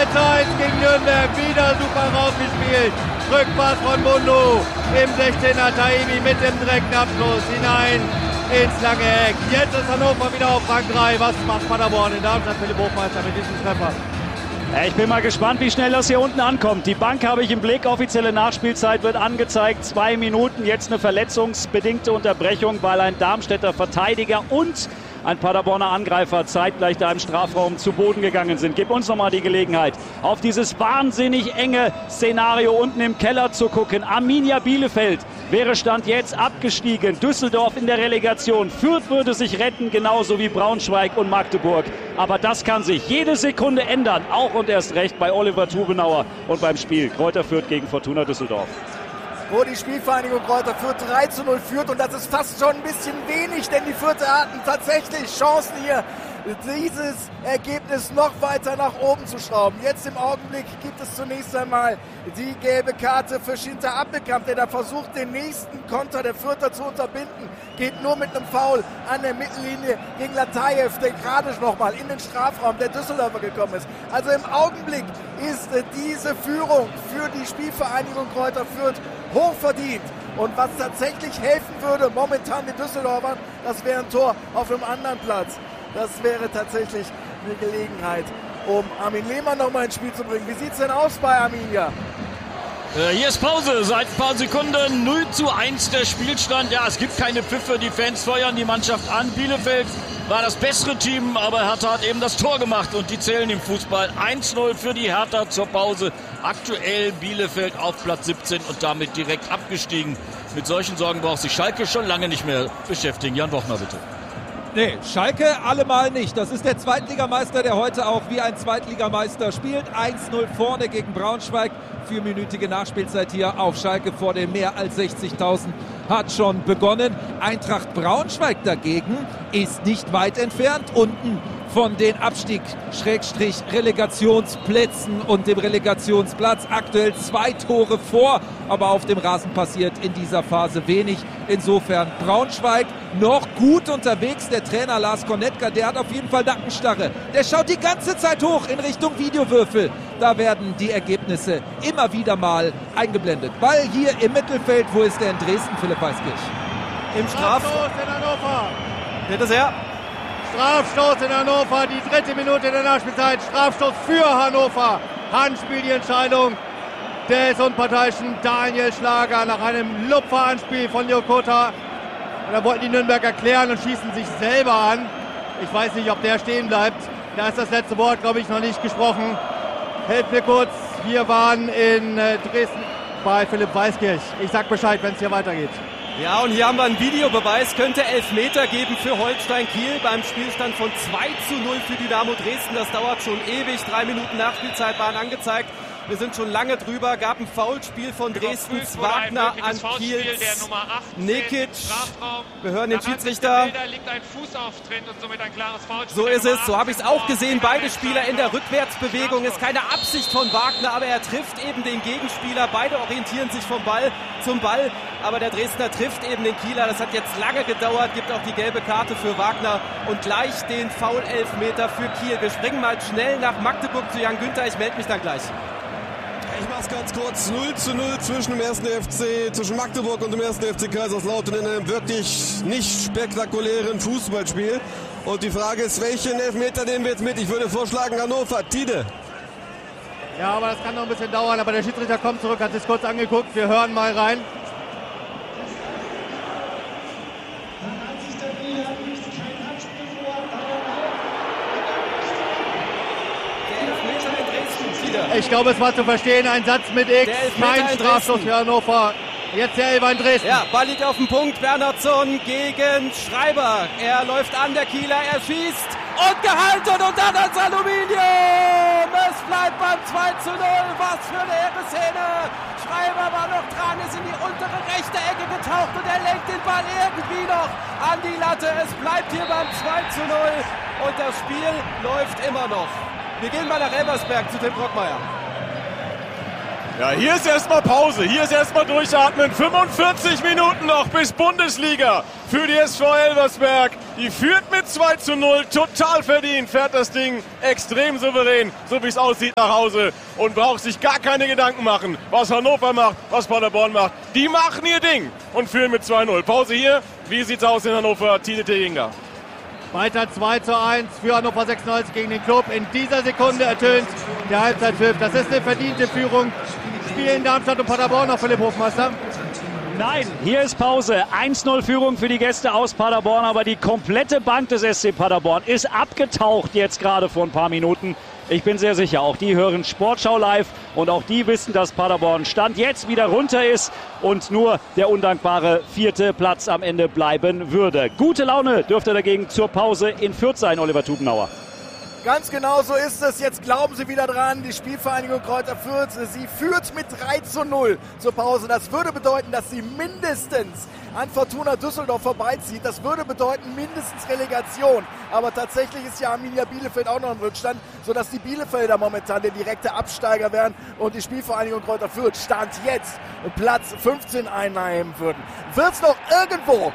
4:1 gegen Nürnberg, wieder super rausgespielt. Rückpass von Mundo im 16er, Taimi mit dem direkten Abschluss hinein ins lange Eck. Jetzt ist Hannover wieder auf Rang 3. Was macht Paderborn in Darmstadt? Philipp Hofmeister mit diesem Treffer. Ich bin mal gespannt, wie schnell das hier unten ankommt. Die Bank habe ich im Blick. Offizielle Nachspielzeit wird angezeigt. 2 Minuten. Jetzt eine verletzungsbedingte Unterbrechung, weil ein Darmstädter Verteidiger und ein Paderborner Angreifer zeitgleich da im Strafraum zu Boden gegangen sind. Gib uns nochmal die Gelegenheit, auf dieses wahnsinnig enge Szenario unten im Keller zu gucken. Arminia Bielefeld wäre Stand jetzt abgestiegen. Düsseldorf in der Relegation. Fürth würde sich retten, genauso wie Braunschweig und Magdeburg. Aber das kann sich jede Sekunde ändern. Auch und erst recht bei Oliver Tubenauer und beim Spiel Greuther Fürth gegen Fortuna Düsseldorf. Wo die Spielvereinigung Greuther Fürth 3:0 führt. Und das ist fast schon ein bisschen wenig, denn die Fürther hatten tatsächlich Chancen hier, dieses Ergebnis noch weiter nach oben zu schrauben. Jetzt im Augenblick gibt es zunächst einmal die gelbe Karte für Schinter Appelkamp, der da versucht, den nächsten Konter der Fürther zu unterbinden. Geht nur mit einem Foul an der Mittellinie gegen Latajew, der gerade noch mal in den Strafraum der Düsseldorfer gekommen ist. Also im Augenblick ist diese Führung für die Spielvereinigung Greuther Fürth hochverdient. Und was tatsächlich helfen würde, momentan den Düsseldorfern, das wäre ein Tor auf einem anderen Platz. Das wäre tatsächlich eine Gelegenheit, um Armin Lehmann noch mal ins Spiel zu bringen. Wie sieht es denn aus bei Arminia? Hier ist Pause, seit ein paar Sekunden 0:1 der Spielstand. Ja, es gibt keine Pfiffe, die Fans feuern die Mannschaft an. Bielefeld war das bessere Team, aber Hertha hat eben das Tor gemacht und die zählen im Fußball. 1:0 für die Hertha zur Pause. Aktuell Bielefeld auf Platz 17 und damit direkt abgestiegen. Mit solchen Sorgen braucht sich Schalke schon lange nicht mehr beschäftigen. Jan Wochner, bitte. Nee, Schalke allemal nicht. Das ist der Zweitligameister, der heute auch wie ein Zweitligameister spielt. 1:0 vorne gegen Braunschweig. 4-minütige Nachspielzeit hier auf Schalke vor den mehr als 60.000 hat schon begonnen. Eintracht Braunschweig dagegen ist nicht weit entfernt. Unten von den Abstieg-Relegationsplätzen und dem Relegationsplatz. Aktuell 2 Tore vor, aber auf dem Rasen passiert in dieser Phase wenig. Insofern Braunschweig noch gut unterwegs. Der Trainer Lars Konetka, der hat auf jeden Fall Nackenstarre. Der schaut die ganze Zeit hoch in Richtung Videowürfel. Da werden die Ergebnisse immer wieder mal eingeblendet. Ball hier im Mittelfeld. Wo ist der in Dresden, Philipp Weiskirch? Im Strafstoß in Hannover. Bitte sehr. Strafstoß in Hannover, die 3. Minute der Nachspielzeit. Strafstoß für Hannover. Handspiel die Entscheidung des unparteiischen Daniel Schlager nach einem Lupferanspiel von Jokota. Und da wollten die Nürnberger klären und schießen sich selber an. Ich weiß nicht, ob der stehen bleibt. Da ist das letzte Wort, glaube ich, noch nicht gesprochen. Helft mir kurz. Wir waren in Dresden bei Philipp Weiskirch. Ich sag Bescheid, wenn es hier weitergeht. Ja, und hier haben wir einen Videobeweis. Könnte Elfmeter geben für Holstein Kiel beim Spielstand von 2:0 für Dynamo Dresden. Das dauert schon ewig. 3 Minuten Nachspielzeit waren angezeigt. Wir sind schon lange drüber. Gab ein Foulspiel von Dresdens Wagner an Kiel. Nikic. Wir hören den Schiedsrichter. So ist es. So habe ich es auch gesehen. Beide Spieler in der Rückwärtsbewegung. Ist keine Absicht von Wagner, aber er trifft eben den Gegenspieler. Beide orientieren sich vom Ball zum Ball. Aber der Dresdner trifft eben den Kieler. Das hat jetzt lange gedauert. Gibt auch die gelbe Karte für Wagner. Und gleich den Foul-Elfmeter für Kiel. Wir springen mal schnell nach Magdeburg zu Jan Günther. Ich melde mich dann gleich. Ich mach's ganz kurz. 0:0 zwischen dem 1. FC, zwischen Magdeburg und dem 1. FC Kaiserslautern in einem wirklich nicht spektakulären Fußballspiel. Und die Frage ist, welchen Elfmeter nehmen wir jetzt mit? Ich würde vorschlagen, Hannover, Tide. Ja, aber das kann noch ein bisschen dauern. Aber der Schiedsrichter kommt zurück, hat sich kurz angeguckt. Wir hören mal rein. Ich glaube, es war zu verstehen, ein Satz mit X, kein Strafstoß für Hannover. Jetzt der Elfer in Dresden. Ja, Ball liegt auf dem Punkt, Bernhardsson gegen Schreiber. Er läuft an, der Kieler, er schießt und gehalten und dann ans Aluminium. Es bleibt beim 2:0, was für eine Ehre-Szene. Schreiber war noch dran, ist in die untere rechte Ecke getaucht und er lenkt den Ball irgendwie noch an die Latte. Es bleibt hier beim 2:0 und das Spiel läuft immer noch. Wir gehen mal nach Elversberg zu Tim Brockmeier. Ja, hier ist erstmal Pause, hier ist erstmal durchatmen. 45 Minuten noch bis Bundesliga für die SV Elversberg. Die führt mit 2:0, total verdient, fährt das Ding extrem souverän, so wie es aussieht, nach Hause und braucht sich gar keine Gedanken machen, was Hannover macht, was Paderborn macht. Die machen ihr Ding und führen mit 2:0. Pause hier, wie sieht's aus in Hannover? Tine Teginga. Weiter 2:1 für Hannover 96 gegen den Club. In dieser Sekunde ertönt der Halbzeitpfiff. Das ist eine verdiente Führung. Spielen Darmstadt und Paderborn noch, Philipp Hofmeister? Nein, hier ist Pause. 1:0 Führung für die Gäste aus Paderborn, aber die komplette Bank des SC Paderborn ist abgetaucht jetzt gerade vor ein paar Minuten. Ich bin sehr sicher, auch die hören Sportschau live und auch die wissen, dass Paderborn Stand jetzt wieder runter ist und nur der undankbare 4. Platz am Ende bleiben würde. Gute Laune dürfte dagegen zur Pause in Fürth sein, Oliver Tubenauer. Ganz genau so ist es. Jetzt glauben sie wieder dran. Die Spielvereinigung Kräuter Fürth, sie führt mit 3:0 zur Pause. Das würde bedeuten, dass sie mindestens an Fortuna Düsseldorf vorbeizieht. Das würde bedeuten mindestens Relegation. Aber tatsächlich ist ja Arminia Bielefeld auch noch im Rückstand, sodass die Bielefelder momentan der direkte Absteiger wären und die Spielvereinigung Kräuter Fürth Stand jetzt Platz 15 einnehmen würden. Wird's noch irgendwo?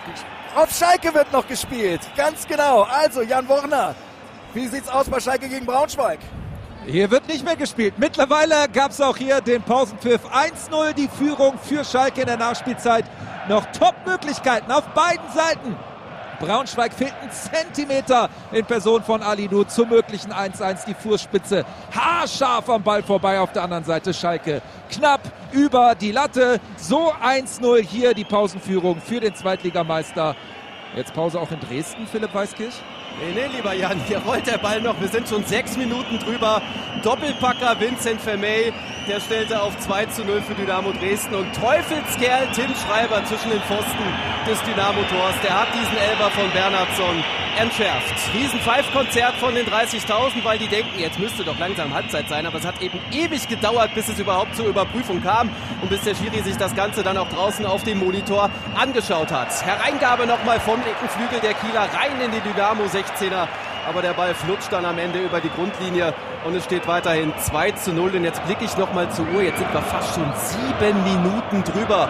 Auf Schalke wird noch gespielt. Ganz genau. Also Jan Worner. Wie sieht's aus bei Schalke gegen Braunschweig? Hier wird nicht mehr gespielt. Mittlerweile gab es auch hier den Pausenpfiff. 1:0 die Führung für Schalke in der Nachspielzeit. Noch Top-Möglichkeiten auf beiden Seiten. Braunschweig fehlt ein Zentimeter in Person von Alidou zum möglichen 1:1. Die Fußspitze haarscharf am Ball vorbei. Auf der anderen Seite Schalke knapp über die Latte. So 1:0 hier die Pausenführung für den Zweitligameister. Jetzt Pause auch in Dresden, Philipp Weiskirch. Nee, lieber Jan, hier rollt der Ball noch. Wir sind schon 6 Minuten drüber. Doppelpacker Vincent Vermey, der stellte auf 2:0 für Dynamo Dresden. Und Teufelskerl Tim Schreiber zwischen den Pfosten des Dynamo-Tors. Der hat diesen Elfer von Bernhardsson entschärft. Riesen-Pfeif-Konzert von den 30.000, weil die denken, jetzt müsste doch langsam Halbzeit sein. Aber es hat eben ewig gedauert, bis es überhaupt zur Überprüfung kam. Und bis der Schiri sich das Ganze dann auch draußen auf dem Monitor angeschaut hat. Hereingabe nochmal vom linken Flügel der Kieler rein in die Dynamo 16er. Aber der Ball flutscht dann am Ende über die Grundlinie und es steht weiterhin 2:0. Und jetzt blicke ich nochmal zur Uhr. Jetzt sind wir fast schon 7 Minuten drüber.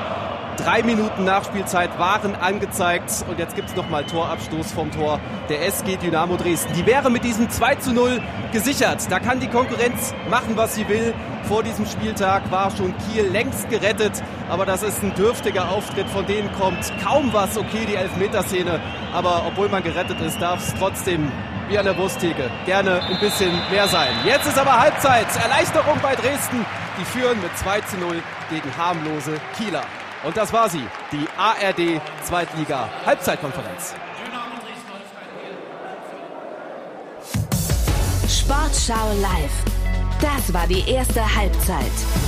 3 Minuten Nachspielzeit waren angezeigt und jetzt gibt es nochmal Torabstoß vom Tor der SG Dynamo Dresden. Die wäre mit diesem 2:0 gesichert. Da kann die Konkurrenz machen, was sie will. Vor diesem Spieltag war schon Kiel längst gerettet, aber das ist ein dürftiger Auftritt, von denen kommt kaum was. Okay, die Elfmeterszene, aber obwohl man gerettet ist, darf es trotzdem wie an der Wursttheke gerne ein bisschen mehr sein. Jetzt ist aber Halbzeit. Erleichterung bei Dresden. Die führen mit 2:0 gegen harmlose Kieler. Und das war sie, die ARD Zweitliga Halbzeitkonferenz. Sportschau live. Das war die erste Halbzeit.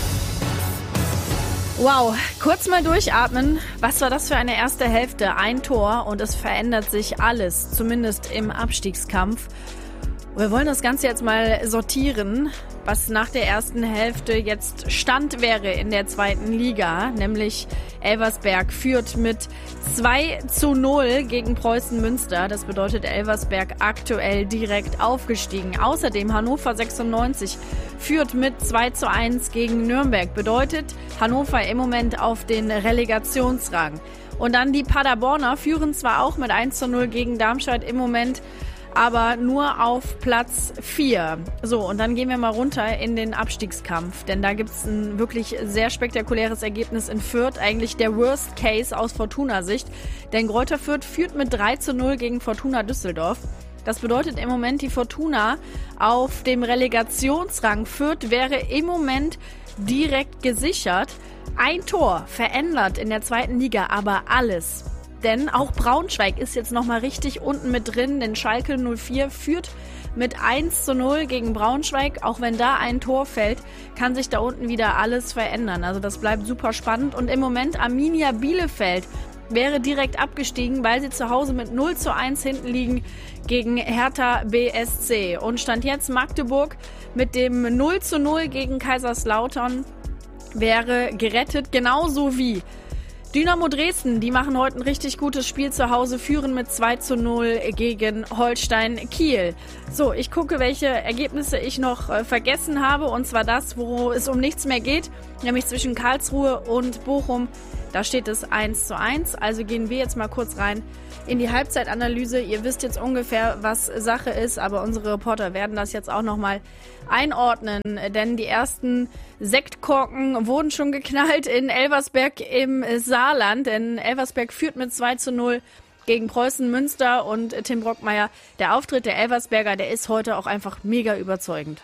Wow, kurz mal durchatmen. Was war das für eine erste Hälfte? Ein Tor und es verändert sich alles, zumindest im Abstiegskampf. Wir wollen das Ganze jetzt mal sortieren, was nach der ersten Hälfte jetzt Stand wäre in der zweiten Liga, nämlich Elversberg führt mit 2:0 gegen Preußen Münster. Das bedeutet Elversberg aktuell direkt aufgestiegen. Außerdem Hannover 96 führt mit 2:1 gegen Nürnberg. Bedeutet Hannover im Moment auf den Relegationsrang. Und dann die Paderborner führen zwar auch mit 1:0 gegen Darmstadt im Moment, aber nur auf Platz 4. So, und dann gehen wir mal runter in den Abstiegskampf, denn da gibt's ein wirklich sehr spektakuläres Ergebnis in Fürth, eigentlich der Worst Case aus Fortuna-Sicht, denn Greuther Fürth führt mit 3:0 gegen Fortuna Düsseldorf. Das bedeutet im Moment die Fortuna auf dem Relegationsrang. Fürth wäre im Moment direkt gesichert. Ein Tor verändert in der zweiten Liga aber alles. Denn auch Braunschweig ist jetzt nochmal richtig unten mit drin, denn Schalke 04 führt mit 1:0 gegen Braunschweig. Auch wenn da ein Tor fällt, kann sich da unten wieder alles verändern. Also das bleibt super spannend. Und im Moment Arminia Bielefeld wäre direkt abgestiegen, weil sie zu Hause mit 0:1 hinten liegen gegen Hertha BSC. Und Stand jetzt Magdeburg mit dem 0:0 gegen Kaiserslautern wäre gerettet, genauso wie Dynamo Dresden, die machen heute ein richtig gutes Spiel zu Hause, führen mit 2:0 gegen Holstein Kiel. So, ich gucke, welche Ergebnisse ich noch vergessen habe, und zwar das, wo es um nichts mehr geht, nämlich zwischen Karlsruhe und Bochum. Da steht es 1:1, also gehen wir jetzt mal kurz rein in die Halbzeitanalyse. Ihr wisst jetzt ungefähr, was Sache ist, aber unsere Reporter werden das jetzt auch nochmal einordnen, denn die ersten Sektkorken wurden schon geknallt in Elversberg im Saarland, denn Elversberg führt mit 2:0 gegen Preußen Münster, und Tim Brockmeier, der Auftritt der Elversberger, der ist heute auch einfach mega überzeugend.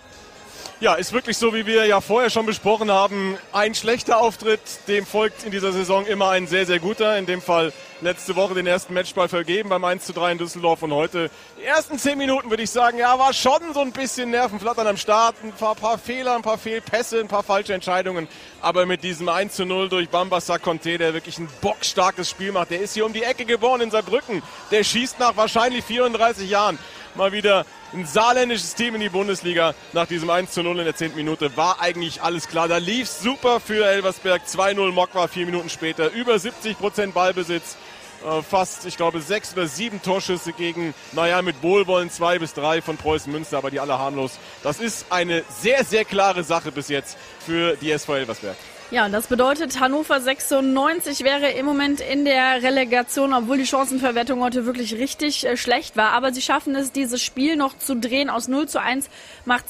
Ja, ist wirklich so, wie wir ja vorher schon besprochen haben. Ein schlechter Auftritt, dem folgt in dieser Saison immer ein sehr, sehr guter. In dem Fall letzte Woche den ersten Matchball vergeben beim 1:3 in Düsseldorf, und heute die ersten 10 Minuten, würde ich sagen, ja, war schon so ein bisschen Nervenflattern am Start. Ein paar Fehler, ein paar Fehlpässe, ein paar falsche Entscheidungen. Aber mit diesem 1:0 durch Bambassa Conte, der wirklich ein bockstarkes Spiel macht. Der ist hier um die Ecke geboren in Saarbrücken. Der schießt nach wahrscheinlich 34 Jahren mal wieder ein saarländisches Team in die Bundesliga. Nach diesem 1:0 in der 10. Minute war eigentlich alles klar. Da lief's super für Elversberg. 2:0 Mokwa 4 Minuten später. Über 70% Ballbesitz. Fast, ich glaube, 6 oder 7 Torschüsse gegen, mit Wohlwollen 2 bis 3 von Preußen Münster, aber die alle harmlos. Das ist eine sehr, sehr klare Sache bis jetzt für die SV Elversberg. Ja, und das bedeutet, Hannover 96 wäre im Moment in der Relegation, obwohl die Chancenverwertung heute wirklich richtig schlecht war. Aber sie schaffen es, dieses Spiel noch zu drehen. Aus 0:1 macht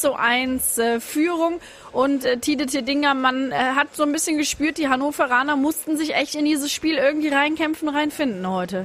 2:1 Führung. Und Tide Tedinga, man hat so ein bisschen gespürt, die Hannoveraner mussten sich echt in dieses Spiel irgendwie reinkämpfen, reinfinden heute.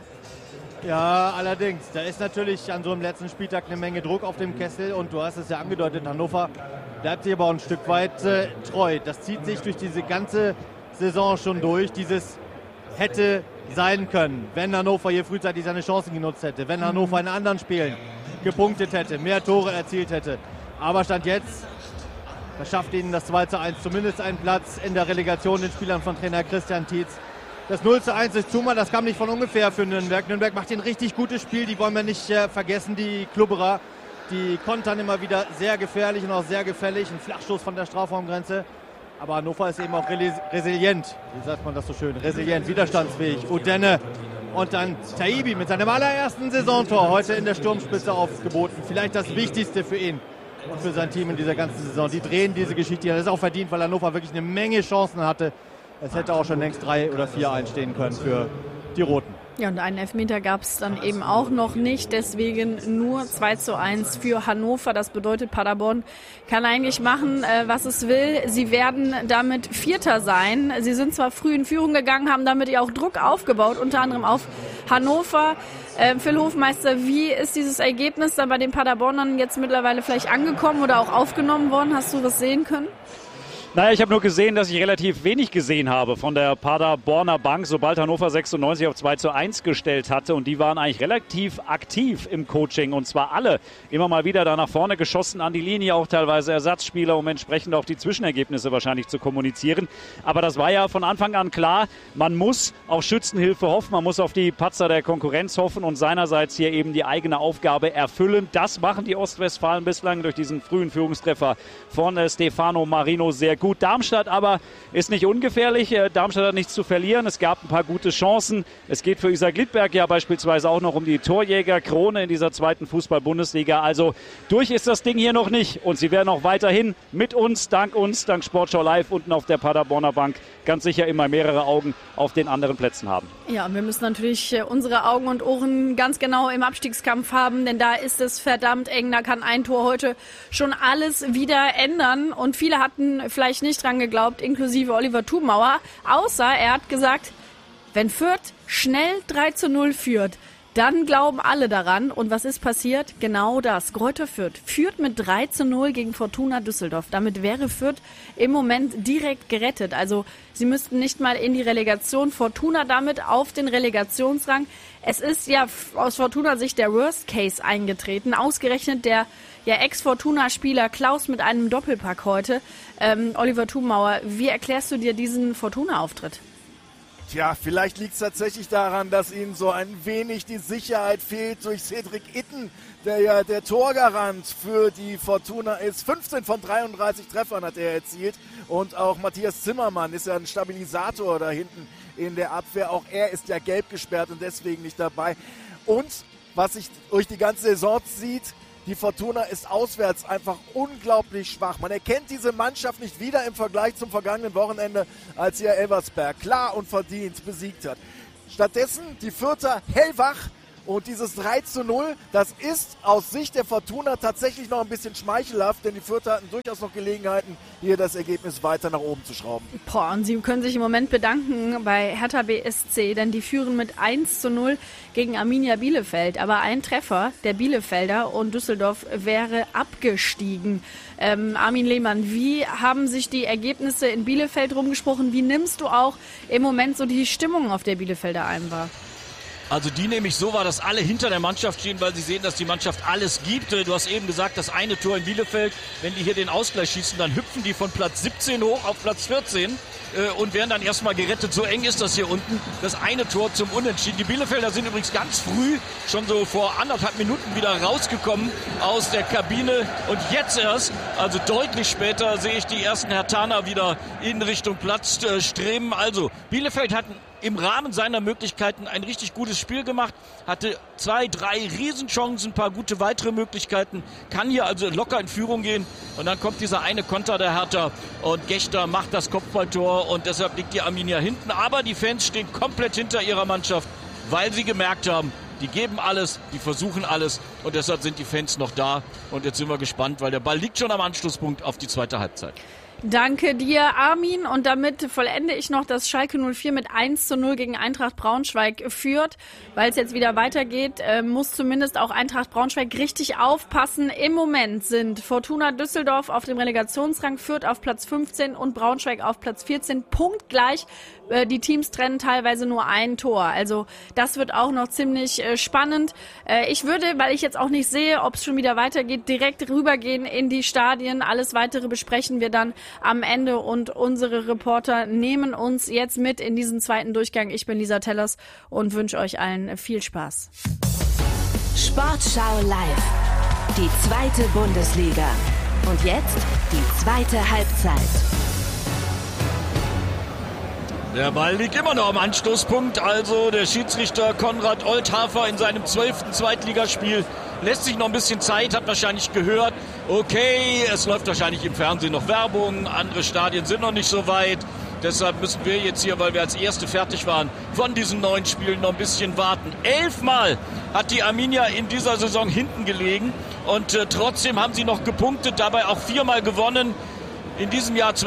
Ja, allerdings. Da ist natürlich an so einem letzten Spieltag eine Menge Druck auf dem Kessel, und du hast es ja angedeutet, Hannover bleibt sich aber auch ein Stück weit treu. Das zieht sich durch diese ganze Saison schon durch. Dieses hätte sein können, wenn Hannover hier frühzeitig seine Chancen genutzt hätte, wenn Hannover in anderen Spielen gepunktet hätte, mehr Tore erzielt hätte. Aber Stand jetzt verschafft ihnen das 2:1 zumindest einen Platz in der Relegation, den Spielern von Trainer Christian Tietz. Das 0:1 ist Zuma, das kam nicht von ungefähr für Nürnberg. Nürnberg macht ein richtig gutes Spiel, die wollen wir nicht vergessen, die Klubberer. Die kontern immer wieder sehr gefährlich und auch sehr gefällig. Ein Flachstoß von der Strafraumgrenze. Aber Hannover ist eben auch resilient. Wie sagt man das so schön? Resilient, widerstandsfähig. Udenne und dann Taibi mit seinem allerersten Saisontor heute in der Sturmspitze aufgeboten. Vielleicht das Wichtigste für ihn und für sein Team in dieser ganzen Saison. Die drehen diese Geschichte. Das ist auch verdient, weil Hannover wirklich eine Menge Chancen hatte. Es hätte auch schon längst 3 oder 4 einstehen können für die Roten. Ja, und einen Elfmeter gab es dann eben auch noch nicht, deswegen nur 2:1 für Hannover. Das bedeutet, Paderborn kann eigentlich machen, was es will. Sie werden damit Vierter sein. Sie sind zwar früh in Führung gegangen, haben damit ja auch Druck aufgebaut, unter anderem auf Hannover. Phil Hofmeister, wie ist dieses Ergebnis dann bei den Paderbornern jetzt mittlerweile vielleicht angekommen oder auch aufgenommen worden? Hast du was sehen können? Naja, ich habe nur gesehen, dass ich relativ wenig gesehen habe von der Paderborner Bank, sobald Hannover 96 auf 2:1 gestellt hatte. Und die waren eigentlich relativ aktiv im Coaching, und zwar alle. Immer mal wieder da nach vorne geschossen, an die Linie, auch teilweise Ersatzspieler, um entsprechend auch die Zwischenergebnisse wahrscheinlich zu kommunizieren. Aber das war ja von Anfang an klar, man muss auf Schützenhilfe hoffen, man muss auf die Patzer der Konkurrenz hoffen und seinerseits hier eben die eigene Aufgabe erfüllen. Das machen die Ostwestfalen bislang durch diesen frühen Führungstreffer von Stefano Marino sehr gut. Darmstadt aber ist nicht ungefährlich. Darmstadt hat nichts zu verlieren. Es gab ein paar gute Chancen. Es geht für Isaac Littberg ja beispielsweise auch noch um die Torjägerkrone in dieser zweiten Fußball-Bundesliga. Also durch ist das Ding hier noch nicht. Und sie werden auch weiterhin mit uns, dank Sportschau Live unten auf der Paderborner Bank, ganz sicher immer mehrere Augen auf den anderen Plätzen haben. Ja, wir müssen natürlich unsere Augen und Ohren ganz genau im Abstiegskampf haben, denn da ist es verdammt eng. Da kann ein Tor heute schon alles wieder ändern. Und viele hatten vielleicht nicht dran geglaubt, inklusive Oliver Thumauer, außer er hat gesagt, wenn Fürth schnell 3:0 führt, dann glauben alle daran. Und was ist passiert? Genau das. Greuther Fürth führt mit 3:0 gegen Fortuna Düsseldorf. Damit wäre Fürth im Moment direkt gerettet. Also sie müssten nicht mal in die Relegation. Fortuna damit auf den Relegationsrang. Es ist ja aus Fortuna-Sicht der Worst Case eingetreten. Ausgerechnet der Ex-Fortuna-Spieler Klaus mit einem Doppelpack heute. Oliver Thumauer, wie erklärst du dir diesen Fortuna-Auftritt? Tja, vielleicht liegt es tatsächlich daran, dass ihnen so ein wenig die Sicherheit fehlt durch Cedric Itten, der ja der Torgarant für die Fortuna ist. 15 von 33 Treffern hat er erzielt. Und auch Matthias Zimmermann ist ja ein Stabilisator da hinten in der Abwehr. Auch er ist ja gelb gesperrt und deswegen nicht dabei. Und was sich durch die ganze Saison zieht, die Fortuna ist auswärts einfach unglaublich schwach. Man erkennt diese Mannschaft nicht wieder im Vergleich zum vergangenen Wochenende, als sie ja Elversberg klar und verdient besiegt hat. Stattdessen die Fürther hellwach. Und dieses 3:0, das ist aus Sicht der Fortuna tatsächlich noch ein bisschen schmeichelhaft, denn die Fürther hatten durchaus noch Gelegenheiten, hier das Ergebnis weiter nach oben zu schrauben. Boah, und sie können sich im Moment bedanken bei Hertha BSC, denn die führen mit 1:0 gegen Arminia Bielefeld. Aber ein Treffer der Bielefelder und Düsseldorf wäre abgestiegen. Armin Lehmann, wie haben sich die Ergebnisse in Bielefeld rumgesprochen? Wie nimmst du auch im Moment so die Stimmung auf der Bielefelder ein wahr? Also die nehme ich so wahr, dass alle hinter der Mannschaft stehen, weil sie sehen, dass die Mannschaft alles gibt. Du hast eben gesagt, das eine Tor in Bielefeld, wenn die hier den Ausgleich schießen, dann hüpfen die von Platz 17 hoch auf Platz 14 und werden dann erstmal gerettet. So eng ist das hier unten. Das eine Tor zum Unentschieden. Die Bielefelder sind übrigens ganz früh, schon so vor 1,5 Minuten wieder rausgekommen aus der Kabine. Und jetzt erst, also deutlich später, sehe ich die ersten Herthaner wieder in Richtung Platz streben. Also Bielefeld hat im Rahmen seiner Möglichkeiten ein richtig gutes Spiel gemacht, hatte 2, 3 Riesenchancen, ein paar gute weitere Möglichkeiten, kann hier also locker in Führung gehen und dann kommt dieser eine Konter der Hertha und Gechter macht das Kopfballtor und deshalb liegt die Arminia hinten, aber die Fans stehen komplett hinter ihrer Mannschaft, weil sie gemerkt haben, die geben alles, die versuchen alles und deshalb sind die Fans noch da und jetzt sind wir gespannt, weil der Ball liegt schon am Anschlusspunkt auf die zweite Halbzeit. Danke dir, Armin. Und damit vollende ich noch, dass Schalke 04 mit 1:0 gegen Eintracht Braunschweig führt. Weil es jetzt wieder weitergeht, muss zumindest auch Eintracht Braunschweig richtig aufpassen. Im Moment sind Fortuna Düsseldorf auf dem Relegationsrang, Fürth auf Platz 15 und Braunschweig auf Platz 14. Punktgleich. Die Teams trennen teilweise nur ein Tor. Also das wird auch noch ziemlich spannend. Ich würde, weil ich jetzt auch nicht sehe, ob es schon wieder weitergeht, direkt rübergehen in die Stadien. Alles Weitere besprechen wir dann am Ende und unsere Reporter nehmen uns jetzt mit in diesen zweiten Durchgang. Ich bin Lisa Tellers und wünsche euch allen viel Spaß. Sportschau live. Die zweite Bundesliga. Und jetzt die zweite Halbzeit. Der Ball liegt immer noch am Anstoßpunkt, also der Schiedsrichter Konrad Olthafer in seinem 12. Zweitligaspiel lässt sich noch ein bisschen Zeit, hat wahrscheinlich gehört, okay, es läuft wahrscheinlich im Fernsehen noch Werbung, andere Stadien sind noch nicht so weit, deshalb müssen wir jetzt hier, weil wir als Erste fertig waren, von diesen 9 Spielen noch ein bisschen warten. 11 Mal hat die Arminia in dieser Saison hinten gelegen und trotzdem haben sie noch gepunktet, dabei auch 4-mal gewonnen. In diesem Jahr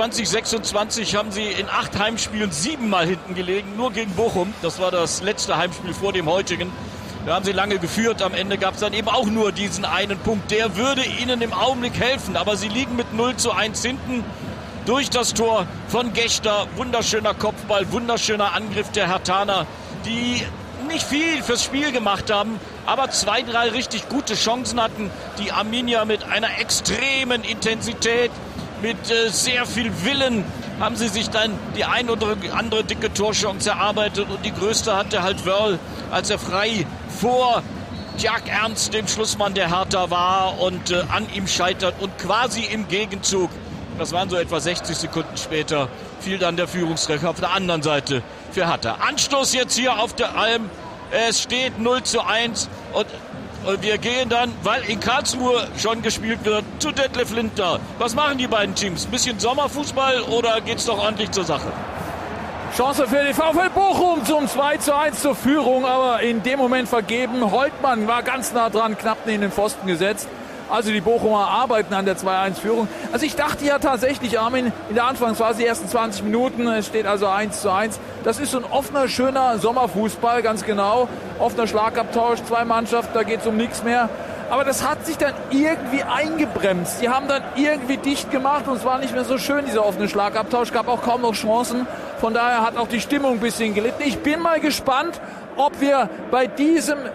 2026 haben sie in 8 Heimspielen 7-mal hinten gelegen, nur gegen Bochum. Das war das letzte Heimspiel vor dem heutigen. Da haben sie lange geführt. Am Ende gab es dann eben auch nur diesen einen Punkt. Der würde ihnen im Augenblick helfen. Aber sie liegen mit 0:1 hinten durch das Tor von Gechter. Wunderschöner Kopfball, wunderschöner Angriff der Herthaner, die nicht viel fürs Spiel gemacht haben, aber 2, 3 richtig gute Chancen hatten. Die Arminia mit einer extremen Intensität, mit sehr viel Willen haben sie sich dann die ein oder andere dicke Torchance erarbeitet und die größte hatte halt Wörl, als er frei vor Jack Ernst, dem Schlussmann der Hertha, war und an ihm scheitert und quasi im Gegenzug, das waren so etwa 60 Sekunden später, fiel dann der Führungstreffer auf der anderen Seite für Hertha. Anstoß jetzt hier auf der Alm, es steht 0:1 und wir gehen dann, weil in Karlsruhe schon gespielt wird, zu Detlef Lindner. Was machen die beiden Teams? Ein bisschen Sommerfußball oder geht's doch ordentlich zur Sache? Chance für den VfL Bochum zum 2:1 zur Führung, aber in dem Moment vergeben. Holtmann war ganz nah dran, knapp neben den Pfosten gesetzt. Also die Bochumer arbeiten an der 2:1-Führung. Also ich dachte ja tatsächlich, Armin, in der Anfangsphase, die ersten 20 Minuten, es steht also 1:1. Das ist so ein offener, schöner Sommerfußball, ganz genau. Offener Schlagabtausch, 2 Mannschaften, da geht es um nichts mehr. Aber das hat sich dann irgendwie eingebremst. Die haben dann irgendwie dicht gemacht und es war nicht mehr so schön, dieser offene Schlagabtausch. Gab auch kaum noch Chancen. Von daher hat auch die Stimmung ein bisschen gelitten. Ich bin mal gespannt, ob wir bei diesem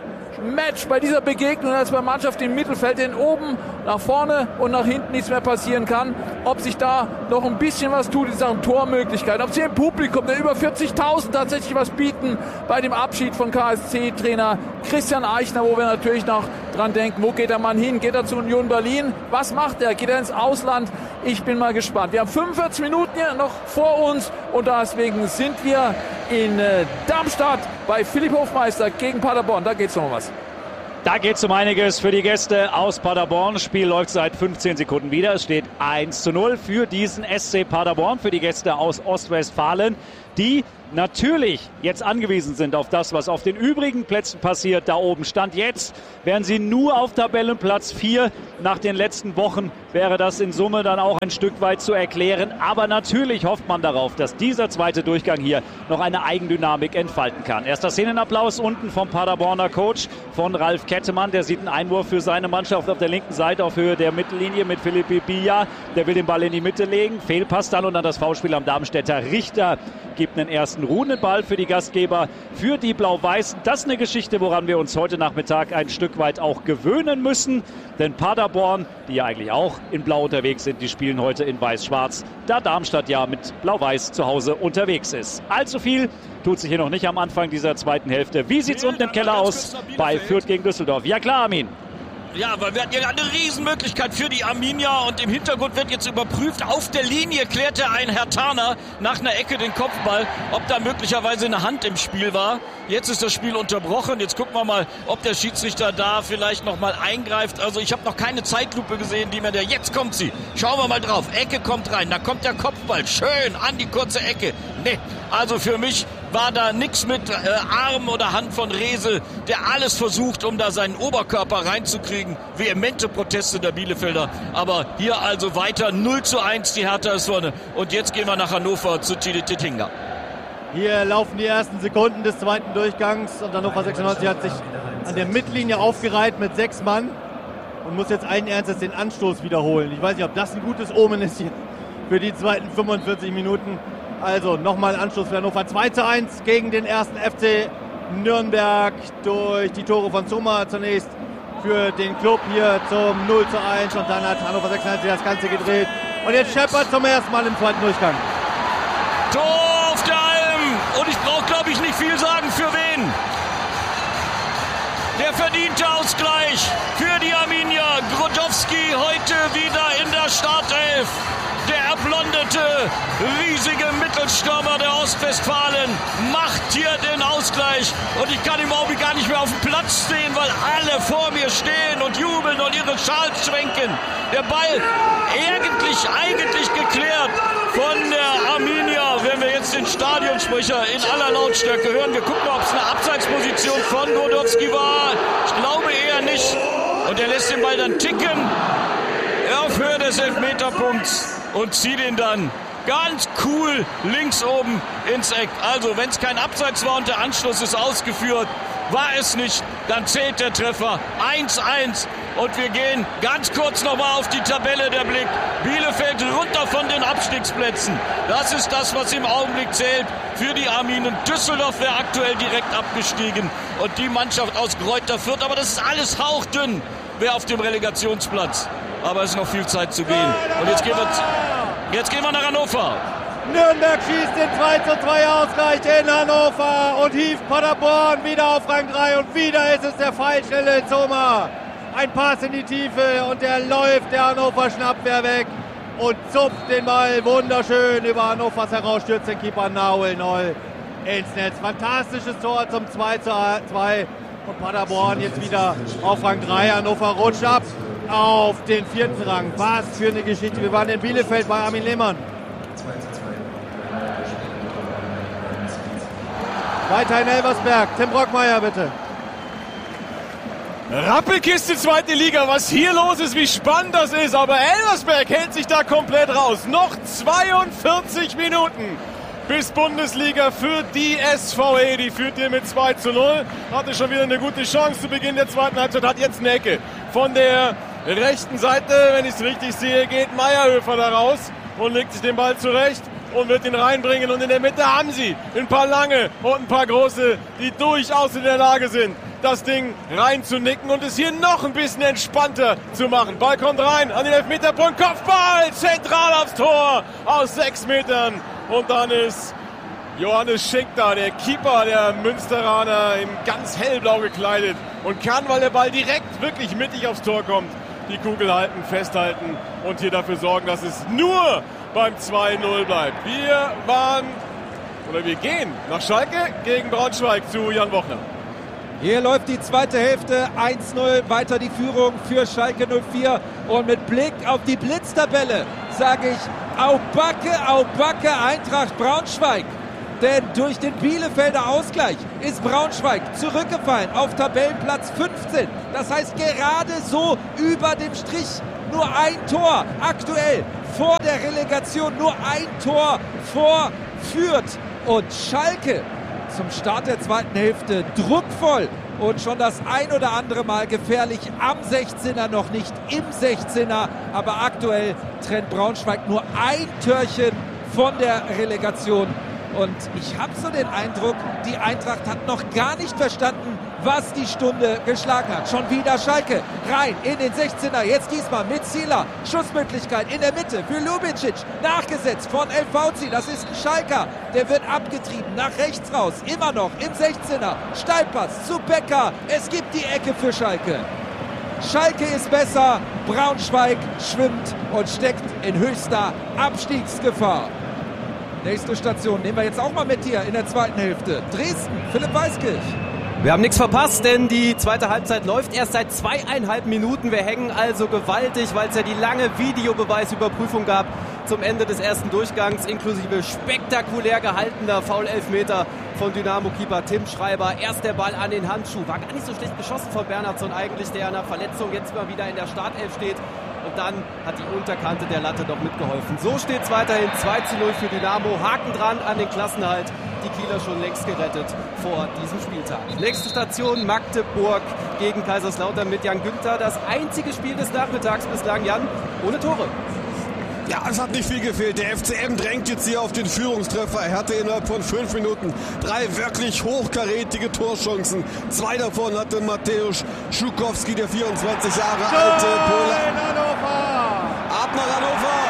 Match, bei dieser Begegnung als bei Mannschaft im Mittelfeld, denn oben nach vorne und nach hinten nichts mehr passieren kann. Ob sich da noch ein bisschen was tut in Sachen Tormöglichkeiten, ob sie im Publikum, der über 40.000 tatsächlich was bieten bei dem Abschied von KSC-Trainer Christian Eichner, wo wir natürlich noch dran denken, wo geht der Mann hin? Geht er zu Union Berlin? Was macht er? Geht er ins Ausland? Ich bin mal gespannt. Wir haben 45 Minuten hier noch vor uns und deswegen sind wir in Darmstadt bei Philipp Hofmeister gegen Paderborn. Da geht's noch was. Da geht es um einiges für die Gäste aus Paderborn. Spiel läuft seit 15 Sekunden wieder. Es steht 1:0 für diesen SC Paderborn, für die Gäste aus Ostwestfalen, die natürlich jetzt angewiesen sind auf das, was auf den übrigen Plätzen passiert. Da oben Stand jetzt wären sie nur auf Tabellenplatz 4. Nach den letzten Wochen wäre das in Summe dann auch ein Stück weit zu erklären. Aber natürlich hofft man darauf, dass dieser zweite Durchgang hier noch eine Eigendynamik entfalten kann. Erster Szenenapplaus unten vom Paderborner Coach, von Ralf Kettemann. Der sieht einen Einwurf für seine Mannschaft auf der linken Seite auf Höhe der Mittellinie mit Philippe Billa. Der will den Ball in die Mitte legen. Fehlpass dann und dann das Foulspiel am Darmstädter Richter gibt einen ersten ruhenden Ball für die Gastgeber, für die Blau-Weißen. Das ist eine Geschichte, woran wir uns heute Nachmittag ein Stück weit auch gewöhnen müssen. Denn Paderborn, die ja eigentlich auch in Blau unterwegs sind, die spielen heute in Weiß-Schwarz, da Darmstadt ja mit Blau-Weiß zu Hause unterwegs ist. Allzu viel tut sich hier noch nicht am Anfang dieser zweiten Hälfte. Wie sieht es unten im Keller aus bei Fürth gegen Düsseldorf? Ja klar, Armin. Ja, weil wir hatten ja eine Riesenmöglichkeit für die Arminia und im Hintergrund wird jetzt überprüft. Auf der Linie klärte ein Herr Tarner nach einer Ecke den Kopfball, ob da möglicherweise eine Hand im Spiel war. Jetzt ist das Spiel unterbrochen. Jetzt gucken wir mal, ob der Schiedsrichter da vielleicht noch mal eingreift. Also ich habe noch keine Zeitlupe gesehen, die mir der... Jetzt kommt sie. Schauen wir mal drauf. Ecke kommt rein. Da kommt der Kopfball. Schön an die kurze Ecke. Nee, also für mich war da nichts mit Arm oder Hand von Rehse, der alles versucht, um da seinen Oberkörper reinzukriegen. Vehemente Proteste der Bielefelder. Aber hier also weiter 0:1, die Hertha ist vorne. Und jetzt gehen wir nach Hannover zu Tide Tettinger. Hier laufen die ersten Sekunden des zweiten Durchgangs und Hannover 96 hat sich an der Mittellinie aufgereiht mit 6 Mann und muss jetzt allen Ernstes den Anstoß wiederholen. Ich weiß nicht, ob das ein gutes Omen ist hier für die zweiten 45 Minuten. Also nochmal Anschluss für Hannover. 2:1 gegen den ersten FC Nürnberg durch die Tore von Sommer zunächst für den Club hier zum 0:1 und dann hat Hannover 96 das Ganze gedreht. Und jetzt Shepard zum ersten Mal im zweiten Durchgang. Tor auf der Alm! Und ich brauche, glaube ich, nicht viel sagen, für wen. Der verdiente Ausgleich für die Arminia. Grodowski heute wieder in der Startelf. Der erblondete, riesige Mittelstürmer der Ostwestfalen macht hier den Ausgleich. Und ich kann im Augenblick gar nicht mehr auf dem Platz stehen, weil alle vor mir stehen und jubeln und ihre Schals schwenken. Der Ball eigentlich geklärt von der Arminia. Wenn wir jetzt den Stadionsprecher in aller Lautstärke hören, wir gucken, ob es eine Abseitsposition von Grodowski war. Ich glaube eher nicht. Und er lässt den Ball dann ticken auf Höhe des Elfmeterpunkts und zieht ihn dann ganz cool links oben ins Eck. Also wenn es kein Abseits war und der Anschluss ist ausgeführt, war es nicht, dann zählt der Treffer. 1:1 und wir gehen ganz kurz nochmal auf die Tabelle, der Blick. Bielefeld runter von den Abstiegsplätzen. Das ist das, was im Augenblick zählt für die Arminen. Düsseldorf wäre aktuell direkt abgestiegen und die Mannschaft aus Greuther Fürth. Aber das ist alles hauchdünn, wer auf dem Relegationsplatz. Aber es ist noch viel Zeit zu gehen. Und jetzt gehen wir nach Hannover. Nürnberg schießt den 2:2 Ausgleich in Hannover und hieft Paderborn wieder auf Rang 3. Und wieder ist es der pfeilschnelle Zomer. Ein Pass in die Tiefe und der läuft der Hannoverschen Abwehr weg und zupft den Ball wunderschön über Hannovers heraus, stürzt den Keeper Nahuel Noll ins Netz. Fantastisches Tor zum 2:2 und Paderborn jetzt wieder auf Rang 3. Hannover rutscht ab auf den 4. Rang. Was für eine Geschichte. Wir waren in Bielefeld bei Armin Lehmann. Weiter in Elversberg. Tim Brockmeier, bitte. Rappelkiste, zweite Liga. Was hier los ist, wie spannend das ist. Aber Elversberg hält sich da komplett raus. Noch 42 Minuten bis Bundesliga für die SVE. Die führt hier mit 2:0. Hatte schon wieder eine gute Chance zu Beginn der zweiten Halbzeit. Hat jetzt eine Ecke. Von der rechten Seite, wenn ich es richtig sehe, geht Meierhöfer da raus und legt sich den Ball zurecht und wird ihn reinbringen. Und in der Mitte haben sie ein paar lange und ein paar große, die durchaus in der Lage sind, das Ding reinzunicken und es hier noch ein bisschen entspannter zu machen. Ball kommt rein an den Elfmeterpunkt, Kopfball, zentral aufs Tor aus 6 Metern. Und dann ist Johannes Schenk da, der Keeper der Münsteraner, in ganz hellblau gekleidet und kann, weil der Ball direkt wirklich mittig aufs Tor kommt, die Kugel halten, festhalten und hier dafür sorgen, dass es nur beim 2-0 bleibt. Wir gehen nach Schalke gegen Braunschweig zu Jan Bochner. Hier läuft die zweite Hälfte, 1-0, weiter die Führung für Schalke 04 und mit Blick auf die Blitztabelle sage ich, au Backe, Eintracht Braunschweig. Denn durch den Bielefelder Ausgleich ist Braunschweig zurückgefallen auf Tabellenplatz 15. Das heißt gerade so über dem Strich. Nur ein Tor aktuell vor der Relegation. Nur ein Tor vor Fürth. Und Schalke zum Start der zweiten Hälfte druckvoll. Und schon das ein oder andere Mal gefährlich am 16er, noch nicht im 16er. Aber aktuell trennt Braunschweig nur ein Törchen von der Relegation. Und ich habe so den Eindruck, die Eintracht hat noch gar nicht verstanden, was die Stunde geschlagen hat. Schon wieder Schalke rein in den 16er. Jetzt diesmal mit Zieler. Schussmöglichkeit in der Mitte für Lubicic. Nachgesetzt von El Fauzi. Das ist ein Schalker. Der wird abgetrieben nach rechts raus. Immer noch im 16er. Steilpass zu Becker. Es gibt die Ecke für Schalke. Schalke ist besser. Braunschweig schwimmt und steckt in höchster Abstiegsgefahr. Nächste Station nehmen wir jetzt auch mal mit hier in der zweiten Hälfte. Dresden, Philipp Weiskirch. Wir haben nichts verpasst, denn die zweite Halbzeit läuft erst seit 2,5 Minuten. Wir hängen also gewaltig, weil es ja die lange Videobeweisüberprüfung gab zum Ende des ersten Durchgangs, inklusive spektakulär gehaltener Foul-Elfmeter von Dynamo-Keeper Tim Schreiber. Erst der Ball an den Handschuh. War gar nicht so schlecht geschossen von Bernhardsson eigentlich, der nach Verletzung jetzt mal wieder in der Startelf steht. Und dann hat die Unterkante der Latte doch mitgeholfen. So steht es weiterhin 2-0 für Dynamo. Haken dran an den Klassenerhalt. Die Kieler schon längst gerettet vor diesem Spieltag. Nächste Station Magdeburg gegen Kaiserslautern mit Jan Günther. Das einzige Spiel des Nachmittags bislang, Jan, ohne Tore. Ja, es hat nicht viel gefehlt. Der FCM drängt jetzt hier auf den Führungstreffer. Er hatte innerhalb von 5 Minuten 3 wirklich hochkarätige Torchancen. 2 davon hatte Mateusz Schukowski, der 24 Jahre alte Pole. Ab nach Hannover.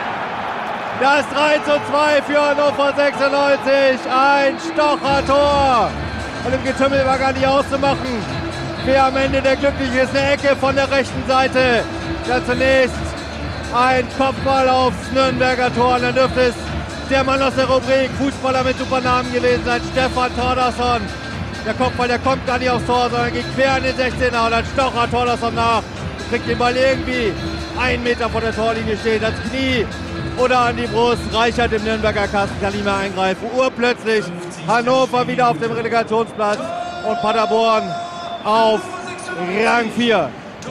Das 3:2 für Hannover 96. Ein Stocher-Tor. Und im Getümmel war gar nicht auszumachen. Wer am Ende der Glückliche ist, eine Ecke von der rechten Seite. Ja, zunächst ein Kopfball aufs Nürnberger Tor. Und dann dürfte es der Mann aus der Rubrik Fußballer mit Supernamen gewesen sein, Stefan Thordarson. Der Kopfball, der kommt gar nicht aufs Tor, sondern geht quer in den 16er. Und dann Stocher Thordarson nach. Kriegt den Ball irgendwie 1 Meter vor der Torlinie stehen, ans Knie oder an die Brust. Reichert im Nürnberger Kasten, kann nicht mehr eingreifen. Urplötzlich Hannover wieder auf dem Relegationsplatz und Paderborn auf Rang 4.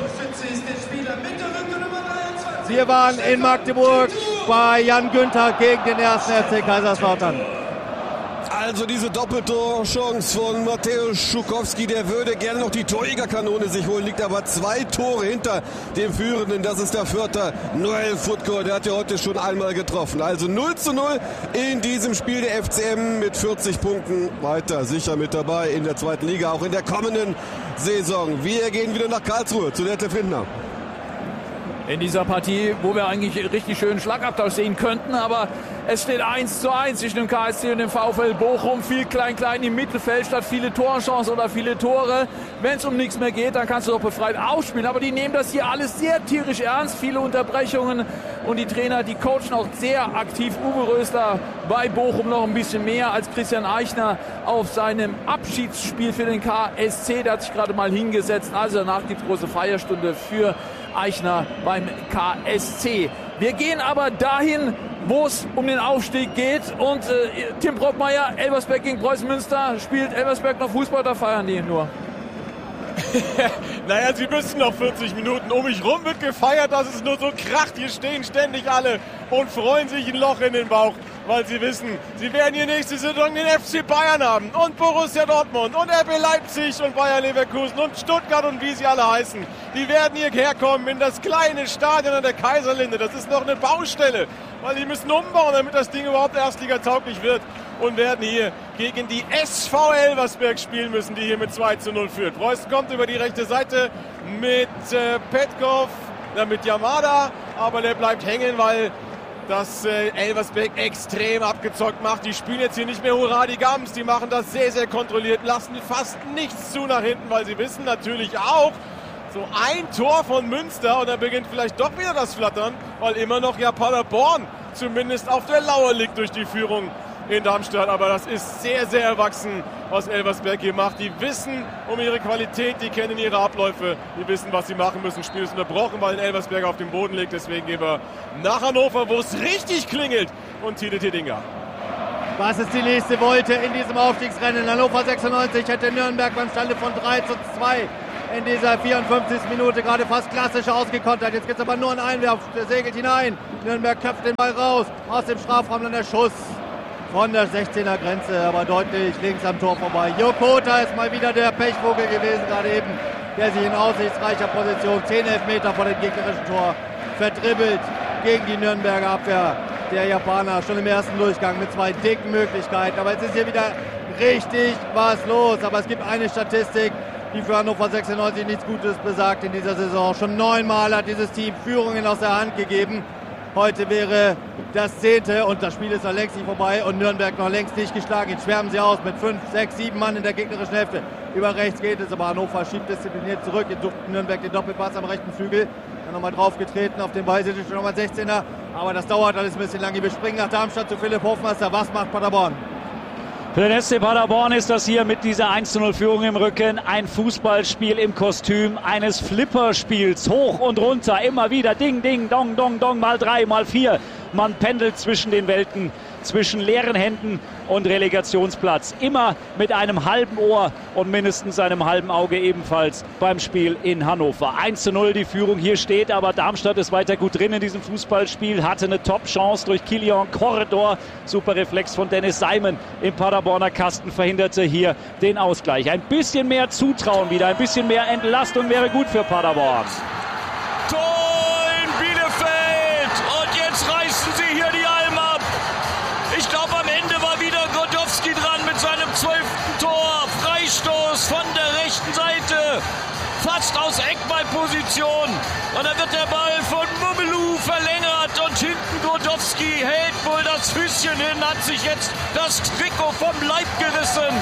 Wir waren in Magdeburg bei Jan Günther gegen den 1. FC Kaiserslautern. Also diese Doppeltorchance von Mateusz Schukowski, der würde gerne noch die Torjägerkanone sich holen, liegt aber 2 Tore hinter dem Führenden. Das ist der Fürther Noel Futko, der hat ja heute schon einmal getroffen. Also 0:0 in diesem Spiel, der FCM mit 40 Punkten weiter sicher mit dabei in der zweiten Liga, auch in der kommenden Saison. Wir gehen wieder nach Karlsruhe zu Detlef Lindner. In dieser Partie, wo wir eigentlich richtig schönen Schlagabtausch sehen könnten, aber es steht 1:1 zwischen dem KSC und dem VfL Bochum. Viel klein im Mittelfeld statt viele Torchancen oder viele Tore. Wenn es um nichts mehr geht, dann kannst du doch befreit aufspielen. Aber die nehmen das hier alles sehr tierisch ernst. Viele Unterbrechungen und die Trainer, die coachen auch sehr aktiv. Uwe Rösler bei Bochum noch ein bisschen mehr als Christian Eichner auf seinem Abschiedsspiel für den KSC. Der hat sich gerade mal hingesetzt. Also danach gibt es große Feierstunde für Eichner beim KSC. Wir gehen aber dahin, wo es um den Aufstieg geht. Und Tim Brockmeier, Elversberg gegen Preußen Münster. Spielt Elversberg noch Fußball oder feiern die nur? Naja, sie müssen noch 40 Minuten. Um mich rum wird gefeiert, dass es nur so kracht. Hier stehen ständig alle und freuen sich ein Loch in den Bauch. weil sie wissen, sie werden hier nächste Saison den FC Bayern haben und Borussia Dortmund und RB Leipzig und Bayer Leverkusen und Stuttgart und wie sie alle heißen. Die werden hierher kommen in das kleine Stadion an der Kaiserlinde. Das ist noch eine Baustelle, weil die müssen umbauen, damit das Ding überhaupt Erstligatauglich wird. Und werden hier gegen die SV Elversberg spielen müssen, die hier mit 2:0 führt. Preußen kommt über die rechte Seite mit Petkov, mit Yamada, aber der bleibt hängen, weil das Elversberg extrem abgezockt macht. Die spielen jetzt hier nicht mehr Hurra die Gams, die machen das sehr, sehr kontrolliert, lassen fast nichts zu nach hinten, weil sie wissen natürlich auch, so ein Tor von Münster und dann beginnt vielleicht doch wieder das Flattern, weil immer noch ja Paderborn zumindest auf der Lauer liegt durch die Führung in Darmstadt, aber das ist sehr, sehr erwachsen, was Elversberg hier macht. Die wissen um ihre Qualität, die kennen ihre Abläufe, die wissen, was sie machen müssen. Spiel ist unterbrochen, weil ein Elversberg auf dem Boden liegt. Deswegen gehen wir nach Hannover, wo es richtig klingelt. Und Tide Tedinger. Was ist die nächste Wolte in diesem Aufstiegsrennen? Hannover 96 hätte Nürnberg beim Stande von 3:2 in dieser 54. Minute gerade fast klassisch ausgekontert. Jetzt gibt es aber nur einen Einwurf, der segelt hinein. Nürnberg köpft den Ball raus, aus dem Strafraum dann der Schuss von der 16er Grenze, aber deutlich links am Tor vorbei. Jokota ist mal wieder der Pechvogel gewesen, gerade eben, der sich in aussichtsreicher Position 10 Elfmeter vor dem gegnerischen Tor verdribbelt gegen die Nürnberger Abwehr. Der Japaner schon im ersten Durchgang mit 2 dicken Möglichkeiten. Aber jetzt ist hier wieder richtig was los. Aber es gibt eine Statistik, die für Hannover 96 nichts Gutes besagt in dieser Saison. Schon 9-mal hat dieses Team Führungen aus der Hand gegeben. Heute wäre das 10. und das Spiel ist noch längst nicht vorbei und Nürnberg noch längst nicht geschlagen. Jetzt schwärmen sie aus mit 5, 6, 7 Mann in der gegnerischen Hälfte. Über rechts geht es, aber Hannover schiebt diszipliniert zurück. Jetzt sucht Nürnberg den Doppelpass am rechten Flügel. Dann nochmal draufgetreten auf den Ball, sind schon nochmal 16er. Aber das dauert alles ein bisschen lang. Wir springen nach Darmstadt zu Philipp Hofmeister. Was macht Paderborn? Für den SC Paderborn ist das hier mit dieser 1:0-Führung im Rücken ein Fußballspiel im Kostüm eines Flipperspiels. Hoch und runter, immer wieder Ding, Ding, Dong, Dong, Dong, mal 3, mal 4. Man pendelt zwischen den Welten, zwischen leeren Händen und Relegationsplatz. Immer mit einem halben Ohr und mindestens einem halben Auge ebenfalls beim Spiel in Hannover. 1:0 die Führung hier steht, aber Darmstadt ist weiter gut drin in diesem Fußballspiel. Hatte eine Top-Chance durch Kilian Corridor. Super Reflex von Dennis Seimen im Paderborner Kasten verhinderte hier den Ausgleich. Ein bisschen mehr Zutrauen wieder, ein bisschen mehr Entlastung wäre gut für Paderborn. Tor in Bielefeld und jetzt reißen sie hier die Alm ab. Ich glaube, am Ende war wieder Grodowski dran mit seinem 12. Tor. Freistoß von der rechten Seite. Fast aus Eckballposition. Und dann wird der Ball von Mumelu verlängert. Und hinten Grodowski hält wohl das Füßchen hin. Hat sich jetzt das Trikot vom Leib gerissen.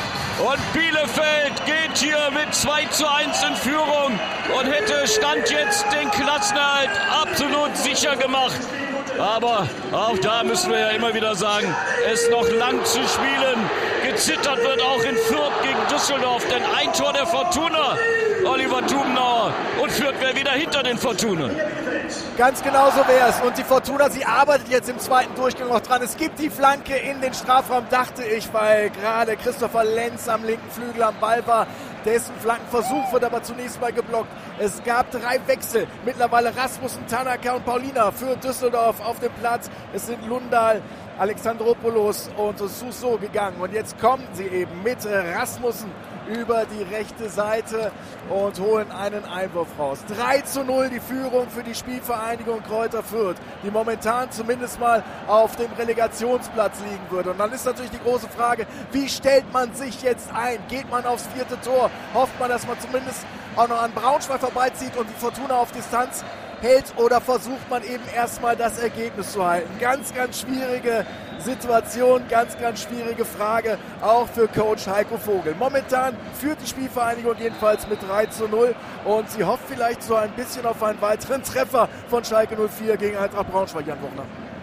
Und Bielefeld geht hier mit 2:1 in Führung. Und hätte Stand jetzt den Klassenerhalt absolut sicher gemacht. Aber auch da müssen wir ja immer wieder sagen, es ist noch lang zu spielen. Gezittert wird auch in Fürth gegen Düsseldorf, denn ein Tor der Fortuna, Oliver Tubenauer, und Fürth wäre wieder hinter den Fortunen. Ganz genau so wäre es. Und die Fortuna, sie arbeitet jetzt im zweiten Durchgang noch dran. Es gibt die Flanke in den Strafraum, dachte ich, weil gerade Christopher Lenz am linken Flügel am Ball war. Dessen Flankenversuch wird aber zunächst mal geblockt. Es gab 3 Wechsel. Mittlerweile Rasmussen, Tanaka und Paulina für Düsseldorf auf dem Platz. Es sind Lundal, Alexandropoulos und Suso gegangen. Und jetzt kommen sie eben mit Rasmussen über die rechte Seite und holen einen Einwurf raus. 3:0 die Führung für die Spielvereinigung Kräuter Fürth, die momentan zumindest mal auf dem Relegationsplatz liegen würde. Und dann ist natürlich die große Frage, wie stellt man sich jetzt ein? Geht man aufs 4. Tor? Hofft man, dass man zumindest auch noch an Braunschweig vorbeizieht und die Fortuna auf Distanz hält, oder versucht man eben erstmal das Ergebnis zu halten? Ganz, ganz schwierige Situation, ganz, ganz schwierige Frage, auch für Coach Heiko Vogel. Momentan führt die Spielvereinigung jedenfalls mit 3:0 und sie hofft vielleicht so ein bisschen auf einen weiteren Treffer von Schalke 04 gegen Eintracht Braunschweig, Jan Buchner.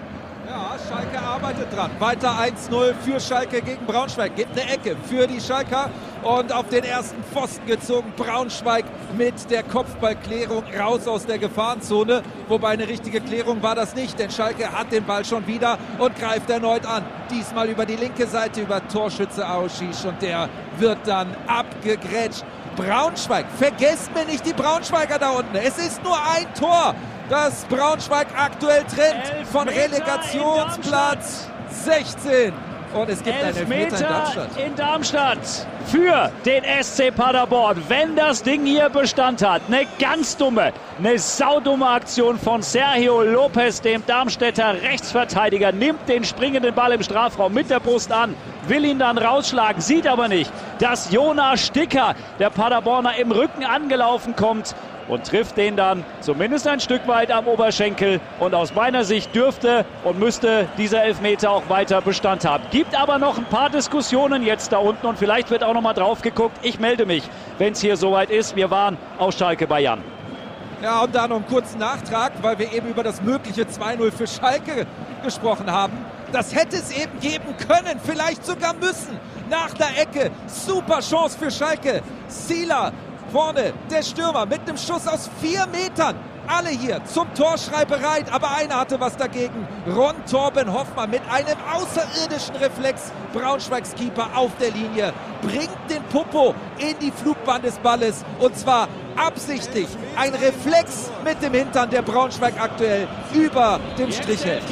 Ja, Schalke arbeitet dran. Weiter 1:0 für Schalke gegen Braunschweig. Gibt eine Ecke für die Schalker und auf den ersten Pfosten gezogen. Braunschweig mit der Kopfballklärung raus aus der Gefahrenzone. Wobei eine richtige Klärung war das nicht, denn Schalke hat den Ball schon wieder und greift erneut an. Diesmal über die linke Seite, über Torschütze Aoshish, und der wird dann abgegrätscht. Braunschweig, vergesst mir nicht die Braunschweiger da unten. Es ist nur ein Tor, das Braunschweig aktuell trennt von Relegationsplatz 16. Und es gibt einen Elfmeter in Darmstadt für den SC Paderborn. Wenn das Ding hier Bestand hat, eine ganz dumme, eine saudumme Aktion von Sergio Lopez, dem Darmstädter Rechtsverteidiger, nimmt den springenden Ball im Strafraum mit der Brust an, will ihn dann rausschlagen, sieht aber nicht, dass Jonas Sticker, der Paderborner, im Rücken angelaufen kommt und trifft den dann zumindest ein Stück weit am Oberschenkel. Und aus meiner Sicht dürfte und müsste dieser Elfmeter auch weiter Bestand haben. Gibt aber noch ein paar Diskussionen jetzt da unten und vielleicht wird auch noch mal drauf geguckt. Ich melde mich, wenn es hier soweit ist. Wir waren auf Schalke bei Jan. Ja, und da noch einen kurzen Nachtrag, weil wir eben über das mögliche 2-0 für Schalke gesprochen haben. Das hätte es eben geben können, vielleicht sogar müssen. Nach der Ecke, super Chance für Schalke. Sila vorne, der Stürmer mit einem Schuss aus 4 Metern. Alle hier zum Torschrei bereit, aber einer hatte was dagegen. Ron Torben Hoffmann mit einem außerirdischen Reflex. Braunschweigs Keeper auf der Linie bringt den Popo in die Flugbahn des Balles und zwar absichtlich. Ein Reflex mit dem Hintern, der Braunschweig aktuell über dem Strich hält.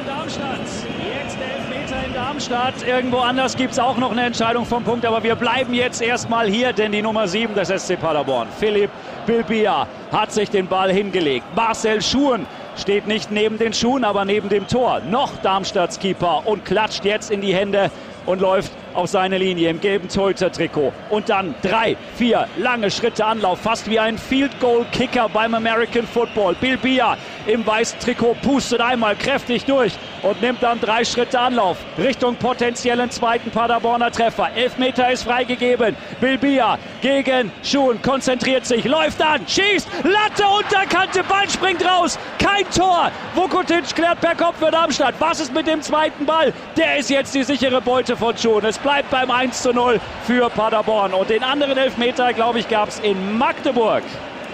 Jetzt Elfmeter in Darmstadt. Irgendwo anders gibt es auch noch eine Entscheidung vom Punkt, aber wir bleiben jetzt erstmal hier, denn die Nummer 7 des SC Paderborn, Philipp Bilbia, hat sich den Ball hingelegt. Marcel Schuhen steht nicht neben den Schuhen, aber neben dem Tor. Noch Darmstadts Keeper und klatscht jetzt in die Hände und läuft auf seine Linie im gelben Torhüter-Trikot. Und dann 3, 4 lange Schritte Anlauf, fast wie ein Field-Goal-Kicker beim American Football. Bilbia im weißen Trikot pustet einmal kräftig durch und nimmt dann 3 Schritte Anlauf Richtung potenziellen zweiten Paderborner Treffer. Elfmeter ist freigegeben. Bilbia gegen Schuhen, konzentriert sich, läuft an, schießt, Latte, Unterkante, Ball springt raus, kein Tor. Vukotic klärt per Kopf für Darmstadt. Was ist mit dem zweiten Ball? Der ist jetzt die sichere Beute von Schuhen. Es bleibt beim 1:0 für Paderborn. Und den anderen Elfmeter, glaube ich, gab es in Magdeburg.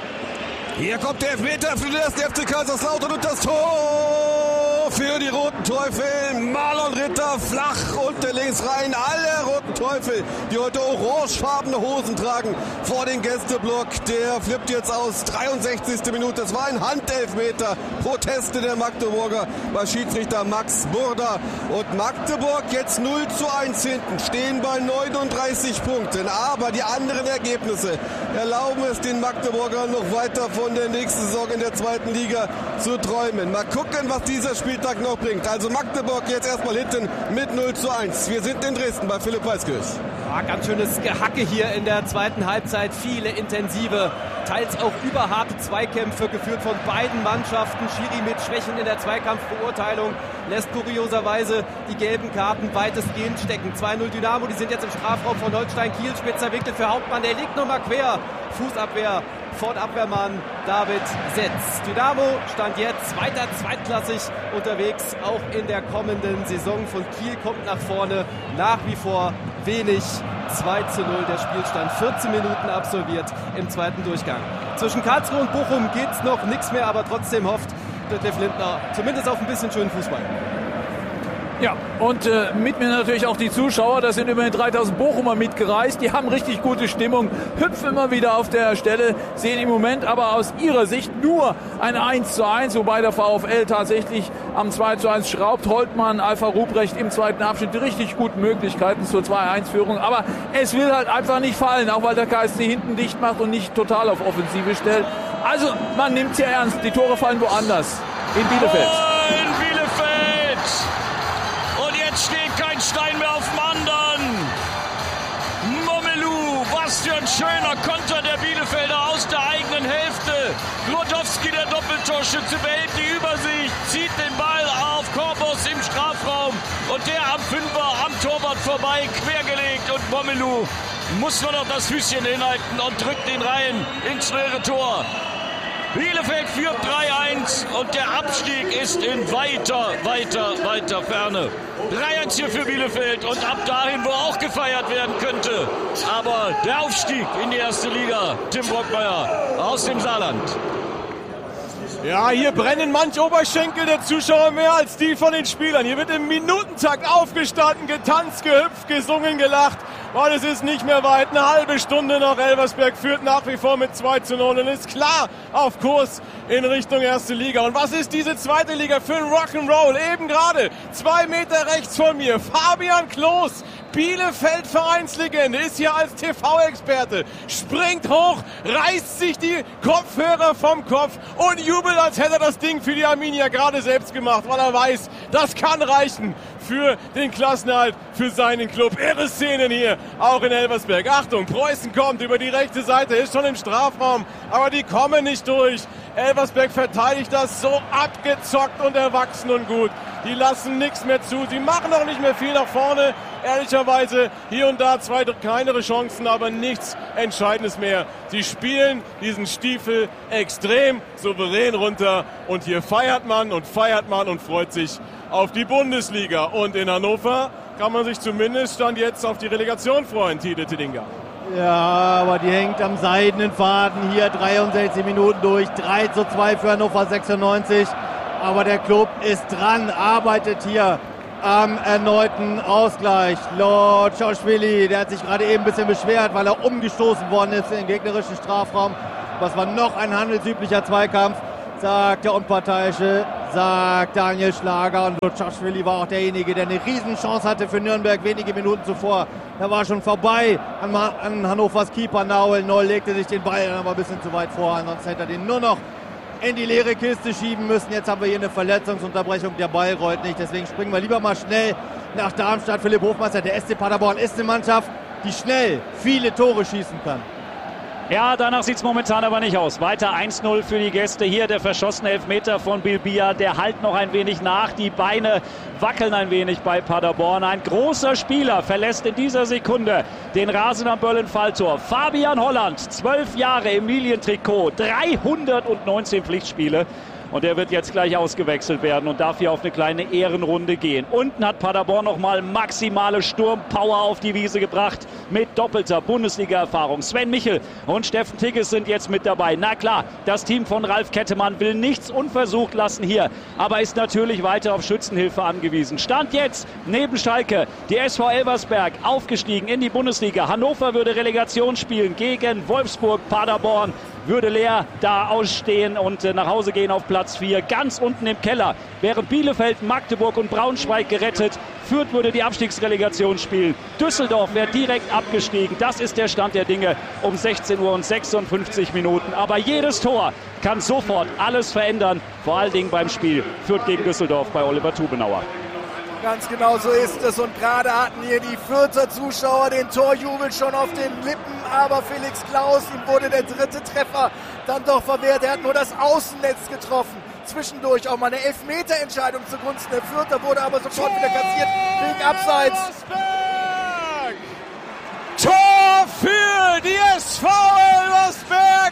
Hier kommt der Elfmeter für den ersten FC Kaiserslautern und das Tor für die Roten Teufel. Marlon Ritter flach unter links rein. Alle Roten Teufel, die heute orangefarbene Hosen tragen, vor den Gästeblock. Der flippt jetzt aus. 63. Minute. Das war ein Handelfmeter. Proteste der Magdeburger bei Schiedsrichter Max Burda. Und Magdeburg jetzt 0:1 hinten. Stehen bei 39 Punkten. Aber die anderen Ergebnisse erlauben es den Magdeburgern noch weiter von der nächsten Saison in der zweiten Liga zu träumen. Mal gucken, was dieser Spieltag noch bringt. Also Magdeburg jetzt erstmal hinten mit 0:1. Wir sind in Dresden bei Philipp Weiskirch. Ja, ganz schönes Gehacke hier in der zweiten Halbzeit. Viele intensive, teils auch überharte Zweikämpfe geführt von beiden Mannschaften. Schiri mit Schwächen in der Zweikampfbeurteilung lässt kurioserweise die gelben Karten weitestgehend stecken. 2:0 Dynamo, die sind jetzt im Strafraum von Holstein Kiel. Spitzer Winkel für Hauptmann, der liegt nochmal quer. Fußabwehr von Abwehrmann David Setz. Dynamo stand jetzt weiter zweitklassig unterwegs, auch in der kommenden Saison. Von Kiel kommt nach vorne nach wie vor wenig. 2:0 der Spielstand, 14 Minuten absolviert im zweiten Durchgang. Zwischen Karlsruhe und Bochum geht's noch nichts mehr, aber trotzdem hofft Detlef Lindner zumindest auf ein bisschen schönen Fußball. Ja, und mit mir natürlich auch die Zuschauer, das sind immerhin 3000 Bochumer mitgereist, die haben richtig gute Stimmung, hüpfen immer wieder auf der Stelle, sehen im Moment aber aus ihrer Sicht nur ein 1:1, wobei der VfL tatsächlich am 2:1 schraubt. Holtmann, Alpha Ruprecht im zweiten Abschnitt richtig gute Möglichkeiten zur 2:1-Führung, aber es will halt einfach nicht fallen, auch weil der KSC hinten dicht macht und nicht total auf Offensive stellt. Also man nimmt es ja ernst, die Tore fallen woanders, in Bielefeld. Oh, in Bielefeld! Steht kein Stein mehr auf dem anderen. Momelu, was für ein schöner Konter der Bielefelder aus der eigenen Hälfte. Glodowski, der Doppeltorschütze, behält die Übersicht, zieht den Ball auf Korbos im Strafraum und der am Fünfer am Torwart vorbei, quergelegt und Momelu muss nur noch das Füßchen hinhalten und drückt ihn rein ins leere Tor. Bielefeld führt 3:1 und der Abstieg ist in weiter Ferne. 3:1 hier für Bielefeld und ab dahin, wo auch gefeiert werden könnte. Aber der Aufstieg in die erste Liga, Tim Brockmeier aus dem Saarland. Ja, hier brennen manch Oberschenkel der Zuschauer mehr als die von den Spielern. Hier wird im Minutentakt aufgestanden, getanzt, gehüpft, gesungen, gelacht. weil es ist nicht mehr weit. Eine halbe Stunde noch. Elversberg führt nach wie vor mit 2:0 und ist klar auf Kurs in Richtung erste Liga. Und was ist diese zweite Liga für ein Rock'n'Roll? Eben gerade 2 Meter rechts von mir Fabian Klos, Bielefeld-Vereinslegende, ist hier als TV-Experte, springt hoch, reißt sich die Kopfhörer vom Kopf und jubelt, als hätte er das Ding für die Arminia gerade selbst gemacht, weil er weiß, das kann reichen für den Klassenerhalt, für seinen Club. Irre Szenen hier, auch in Elversberg. Achtung, Preußen kommt über die rechte Seite, ist schon im Strafraum, aber die kommen nicht durch. Elversberg verteidigt das so abgezockt und erwachsen und gut. Die lassen nichts mehr zu, sie machen auch nicht mehr viel nach vorne. Ehrlicherweise hier und da 2 kleinere Chancen, aber nichts Entscheidendes mehr. Sie spielen diesen Stiefel extrem souverän runter und hier feiert man und freut sich auf die Bundesliga. Und in Hannover kann man sich zumindest Stand jetzt auf die Relegation freuen, Tide Tidinga. Ja, aber die hängt am seidenen Faden hier, 63 Minuten durch, 3:2 für Hannover 96. Aber der Club ist dran, arbeitet hier am erneuten Ausgleich. Lotschauschwili, der hat sich gerade eben ein bisschen beschwert, weil er umgestoßen worden ist im gegnerischen Strafraum. Das war noch ein handelsüblicher Zweikampf, sagt der Unparteiische, sagt Daniel Schlager. Und Lotschauschwili war auch derjenige, der eine Riesenchance hatte für Nürnberg wenige Minuten zuvor. Da war schon vorbei an Hannovers Keeper Naul. Noll legte sich den Ball aber ein bisschen zu weit vor, ansonsten hätte er den nur noch in die leere Kiste schieben müssen. Jetzt haben wir hier eine Verletzungsunterbrechung. Der Ball rollt nicht. Deswegen springen wir lieber mal schnell nach Darmstadt. Philipp Hofmeister, der SC Paderborn ist eine Mannschaft, die schnell viele Tore schießen kann. Ja, danach sieht es momentan aber nicht aus. Weiter 1:0 für die Gäste. Hier der verschossene Elfmeter von Bilbia. Der halt noch ein wenig nach. Die Beine wackeln ein wenig bei Paderborn. Ein großer Spieler verlässt in dieser Sekunde den Rasen am Böllen-Falltor. Fabian Holland, 12 Jahre im Lilientrikot, 319 Pflichtspiele. Und er wird jetzt gleich ausgewechselt werden und darf hier auf eine kleine Ehrenrunde gehen. Unten hat Paderborn nochmal maximale Sturmpower auf die Wiese gebracht mit doppelter Bundesliga-Erfahrung. Sven Michel und Steffen Tigges sind jetzt mit dabei. Na klar, das Team von Ralf Kettemann will nichts unversucht lassen hier, aber ist natürlich weiter auf Schützenhilfe angewiesen. Stand jetzt neben Schalke die SV Elversberg aufgestiegen in die Bundesliga. Hannover würde Relegation spielen gegen Wolfsburg. Paderborn würde leer da ausstehen und nach Hause gehen auf Platz 4. Ganz unten im Keller wären Bielefeld, Magdeburg und Braunschweig gerettet. Fürth würde die Abstiegsrelegation spielen. Düsseldorf wäre direkt abgestiegen. Das ist der Stand der Dinge um 16 Uhr und 56 Minuten. Aber jedes Tor kann sofort alles verändern. Vor allen Dingen beim Spiel Fürth gegen Düsseldorf bei Oliver Tubenauer. Ganz genau so ist es. Und gerade hatten hier die Fürther Zuschauer den Torjubel schon auf den Lippen. Aber Felix Klaus, ihm wurde der 3. Treffer dann doch verwehrt. Er hat nur das Außennetz getroffen. Zwischendurch auch mal eine Elfmeterentscheidung zugunsten der Fürther, wurde aber sofort wieder kassiert wegen Abseits. Tor für die SV Elversberg.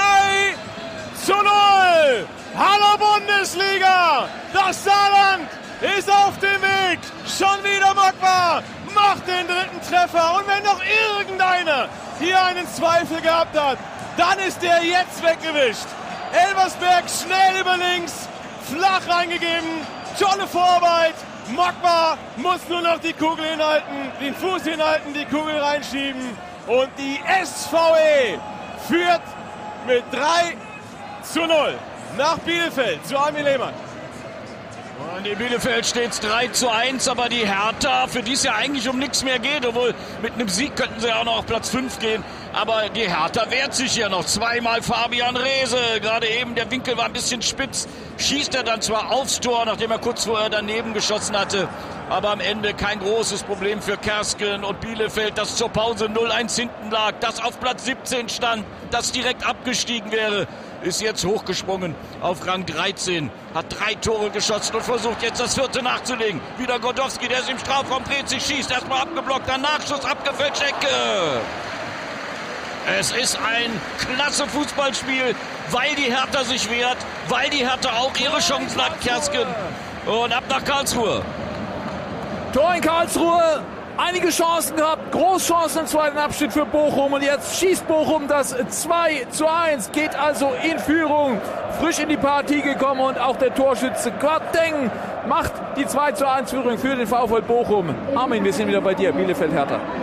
3:0. Hallo Bundesliga. Das Saarland ist auf dem Weg. Schon wieder Magba macht den 3. Treffer. Und wenn noch irgendeiner hier einen Zweifel gehabt hat, dann ist der jetzt weggewischt. Elversberg schnell über links, flach reingegeben. Tolle Vorarbeit. Magba muss nur noch die Kugel hinhalten, den Fuß hinhalten, die Kugel reinschieben. Und die SVE führt mit 3:0 nach Bielefeld zu Armin Lehmann. Und in Bielefeld steht es 3:1, aber die Hertha, für die es ja eigentlich um nichts mehr geht, obwohl mit einem Sieg könnten sie ja auch noch auf Platz 5 gehen, aber die Hertha wehrt sich hier noch. Zweimal Fabian Reese, gerade eben, der Winkel war ein bisschen spitz, schießt er dann zwar aufs Tor, nachdem er kurz vorher daneben geschossen hatte, aber am Ende kein großes Problem für Kersken und Bielefeld, das zur Pause 0:1 hinten lag, das auf Platz 17 stand, das direkt abgestiegen wäre, ist jetzt hochgesprungen auf Rang 13, hat 3 Tore geschossen und versucht jetzt das 4. nachzulegen. Wieder Godowski, der ist im Strafraum, dreht sich, schießt, erstmal abgeblockt, dann Nachschuss, abgefälscht, Ecke. Es ist ein klasse Fußballspiel, weil die Hertha sich wehrt, weil die Hertha auch ihre Chancen hat, Kersken. Und ab nach Karlsruhe. Tor in Karlsruhe. Einige Chancen gehabt, Großchancen im zweiten Abschnitt für Bochum und jetzt schießt Bochum das 2:1, geht also in Führung, frisch in die Partie gekommen und auch der Torschütze Quateng macht die 2:1 Führung für den VfL Bochum. Armin, wir sind wieder bei dir, Bielefeld-Hertha.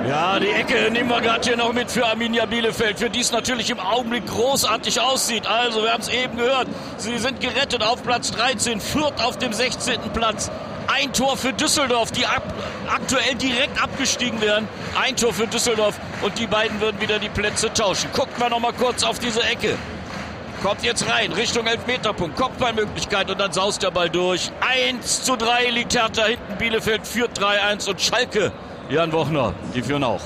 Ja, die Ecke nehmen wir gerade hier noch mit für Arminia Bielefeld, für die es natürlich im Augenblick großartig aussieht. Also, wir haben es eben gehört, sie sind gerettet auf Platz 13, Fürth auf dem 16. Platz. Ein Tor für Düsseldorf, die aktuell direkt abgestiegen wären. Ein Tor für Düsseldorf und die beiden würden wieder die Plätze tauschen. Gucken wir noch mal kurz auf diese Ecke. Kommt jetzt rein, Richtung Elfmeterpunkt, Kopfballmöglichkeit und dann saust der Ball durch. 1:3 liegt Hertha hinten, Bielefeld führt 3:1 und Schalke, Jan Wochner, die führen auch.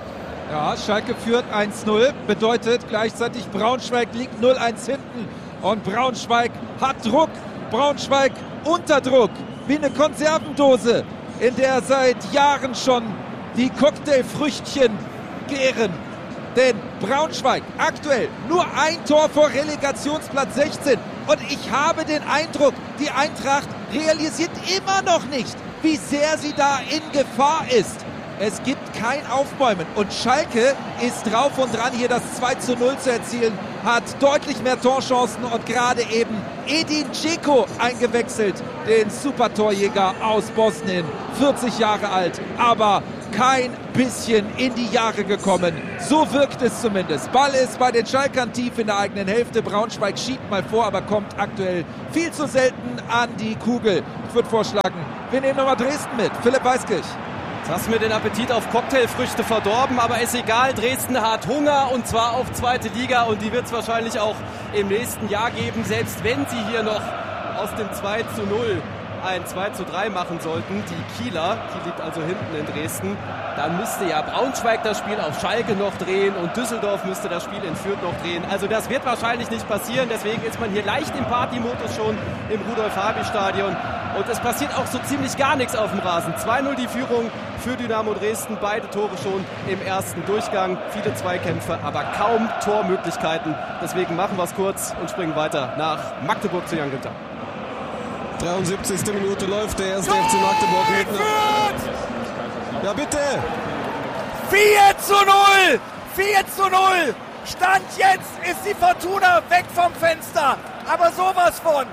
Ja, Schalke führt 1:0, bedeutet gleichzeitig Braunschweig liegt 0:1 hinten und Braunschweig hat Druck, Braunschweig unter Druck, wie eine Konservendose, in der seit Jahren schon die Cocktailfrüchtchen gären. Denn Braunschweig aktuell nur ein Tor vor Relegationsplatz 16. Und ich habe den Eindruck, die Eintracht realisiert immer noch nicht, wie sehr sie da in Gefahr ist. Es gibt kein Aufbäumen. Und Schalke ist drauf und dran, hier das 2:0 zu erzielen. Hat deutlich mehr Torchancen und gerade eben Edin Dzeko eingewechselt. Den Supertorjäger aus Bosnien. 40 Jahre alt, aber kein bisschen in die Jahre gekommen. So wirkt es zumindest. Ball ist bei den Schalkern tief in der eigenen Hälfte. Braunschweig schiebt mal vor, aber kommt aktuell viel zu selten an die Kugel. Ich würde vorschlagen, wir nehmen nochmal Dresden mit. Philipp Weiskirch. Jetzt hast du mir den Appetit auf Cocktailfrüchte verdorben, aber ist egal. Dresden hat Hunger und zwar auf zweite Liga und die wird es wahrscheinlich auch im nächsten Jahr geben, selbst wenn sie hier noch aus dem 2:0 ein 2:3 machen sollten, die Kieler, die liegt also hinten in Dresden, dann müsste ja Braunschweig das Spiel auf Schalke noch drehen und Düsseldorf müsste das Spiel in Fürth noch drehen. Also das wird wahrscheinlich nicht passieren, deswegen ist man hier leicht im Partymodus schon im Rudolf-Habich-Stadion und es passiert auch so ziemlich gar nichts auf dem Rasen. 2:0 die Führung für Dynamo Dresden, beide Tore schon im ersten Durchgang, viele Zweikämpfe, aber kaum Tormöglichkeiten. Deswegen machen wir es kurz und springen weiter nach Magdeburg zu Jan Günther. 73. Minute läuft der erste FC Magdeburg mit. Ja, bitte! 4:0! 4:0! Stand jetzt ist die Fortuna weg vom Fenster. Aber sowas von.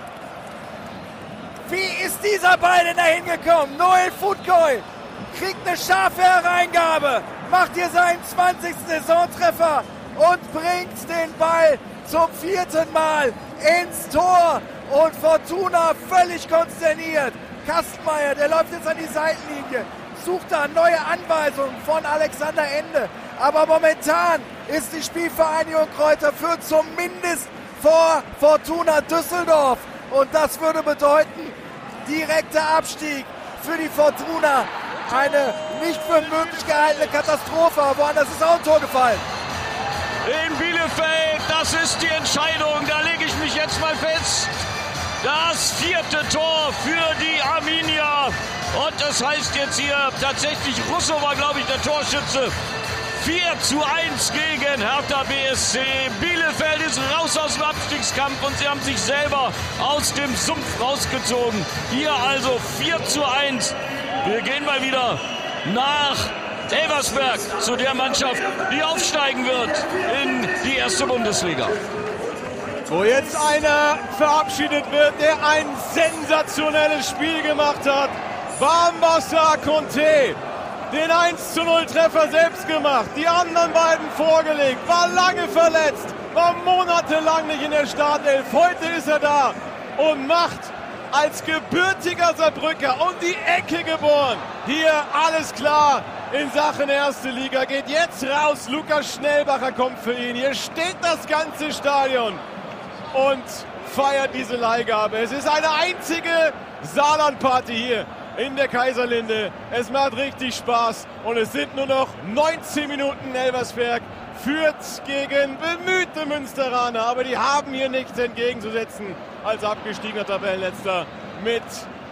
Wie ist dieser Ball denn da hingekommen? Noel Futkoy kriegt eine scharfe Hereingabe, macht hier seinen 20. Saisontreffer und bringt den Ball zum 4. Mal ins Tor. Und Fortuna völlig konsterniert. Kastenmeier, der läuft jetzt an die Seitenlinie, sucht da neue Anweisungen von Alexander Ende. Aber momentan ist die Spielvereinigung Kräuter Fürth zumindest vor Fortuna Düsseldorf. Und das würde bedeuten, direkter Abstieg für die Fortuna. Eine nicht für möglich gehaltene Katastrophe, aber woanders ist auch ein Tor gefallen. In Bielefeld, das ist die Entscheidung, da lege ich mich jetzt mal fest. Das 4. Tor für die Arminia. Und das heißt jetzt hier tatsächlich, Russo war, glaube ich, der Torschütze. 4:1 gegen Hertha BSC. Bielefeld ist raus aus dem Abstiegskampf und sie haben sich selber aus dem Sumpf rausgezogen. Hier also 4:1. Wir gehen mal wieder nach Elversberg zu der Mannschaft, die aufsteigen wird in die erste Bundesliga. Wo jetzt einer verabschiedet wird, der ein sensationelles Spiel gemacht hat. Bambassa Conte, den 1:0-Treffer selbst gemacht, die anderen beiden vorgelegt, war lange verletzt, war monatelang nicht in der Startelf. Heute ist er da und macht als gebürtiger Saarbrücker und die Ecke geboren. Hier alles klar in Sachen erste Liga. Geht jetzt raus, Lukas Schnellbacher kommt für ihn. Hier steht das ganze Stadion und feiert diese Leihgabe. Es ist eine einzige Saarland-Party hier in der Kaiserlinde. Es macht richtig Spaß und es sind nur noch 19 Minuten. Elversberg führt gegen bemühte Münsteraner, aber die haben hier nichts entgegenzusetzen als abgestiegener Tabellenletzter mit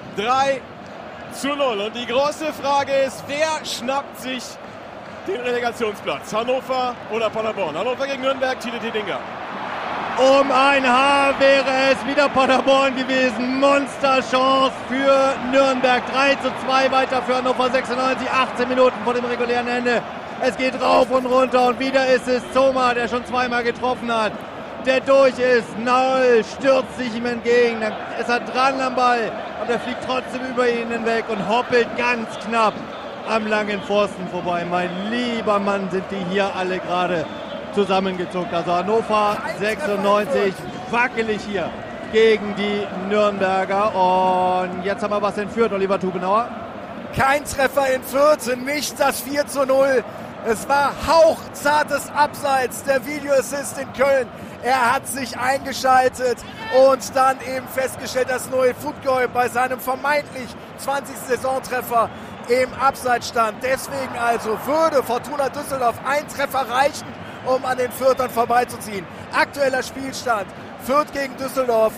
3:0. Und die große Frage ist, wer schnappt sich den Relegationsplatz? Hannover oder Paderborn? Hannover gegen Nürnberg, Tine Tedinger. Um ein Haar wäre es wieder Paderborn gewesen. Monsterchance für Nürnberg. 3:2 weiter für Hannover 96. 18 Minuten vor dem regulären Ende. Es geht rauf und runter und wieder ist es Zoma, der schon zweimal getroffen hat, der durch ist. Naul stürzt sich ihm entgegen. Dann ist er dran am Ball und er fliegt trotzdem über ihn hinweg und hoppelt ganz knapp am langen Pfosten vorbei. Mein lieber Mann, sind die hier alle gerade zusammengezuckt. Also Hannover 96, wackelig hier gegen die Nürnberger. Und jetzt haben wir was in Fürth, Oliver Tubenauer. Kein Treffer in Fürth, nicht das 4:0. Es war hauchzartes Abseits, der Videoassist in Köln. Er hat sich eingeschaltet und dann eben festgestellt, dass Noel Futgoy bei seinem vermeintlich 20. Saisontreffer im Abseits stand. Deswegen also würde Fortuna Düsseldorf ein Treffer reichen, um an den Fürthern vorbeizuziehen. Aktueller Spielstand: Fürth gegen Düsseldorf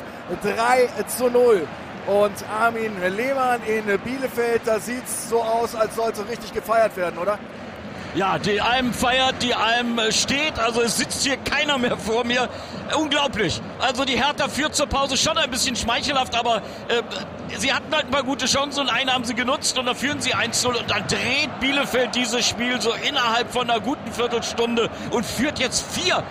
3:0. Und Armin Lehmann in Bielefeld, da sieht es so aus, als sollte richtig gefeiert werden, oder? Ja, die Alm feiert, die Alm steht, also es sitzt hier keiner mehr vor mir. Unglaublich. Also die Hertha führt zur Pause schon ein bisschen schmeichelhaft, aber sie hatten halt ein paar gute Chancen und eine haben sie genutzt und dann führen sie 1:0 und dann dreht Bielefeld dieses Spiel so innerhalb von einer guten Viertelstunde und führt jetzt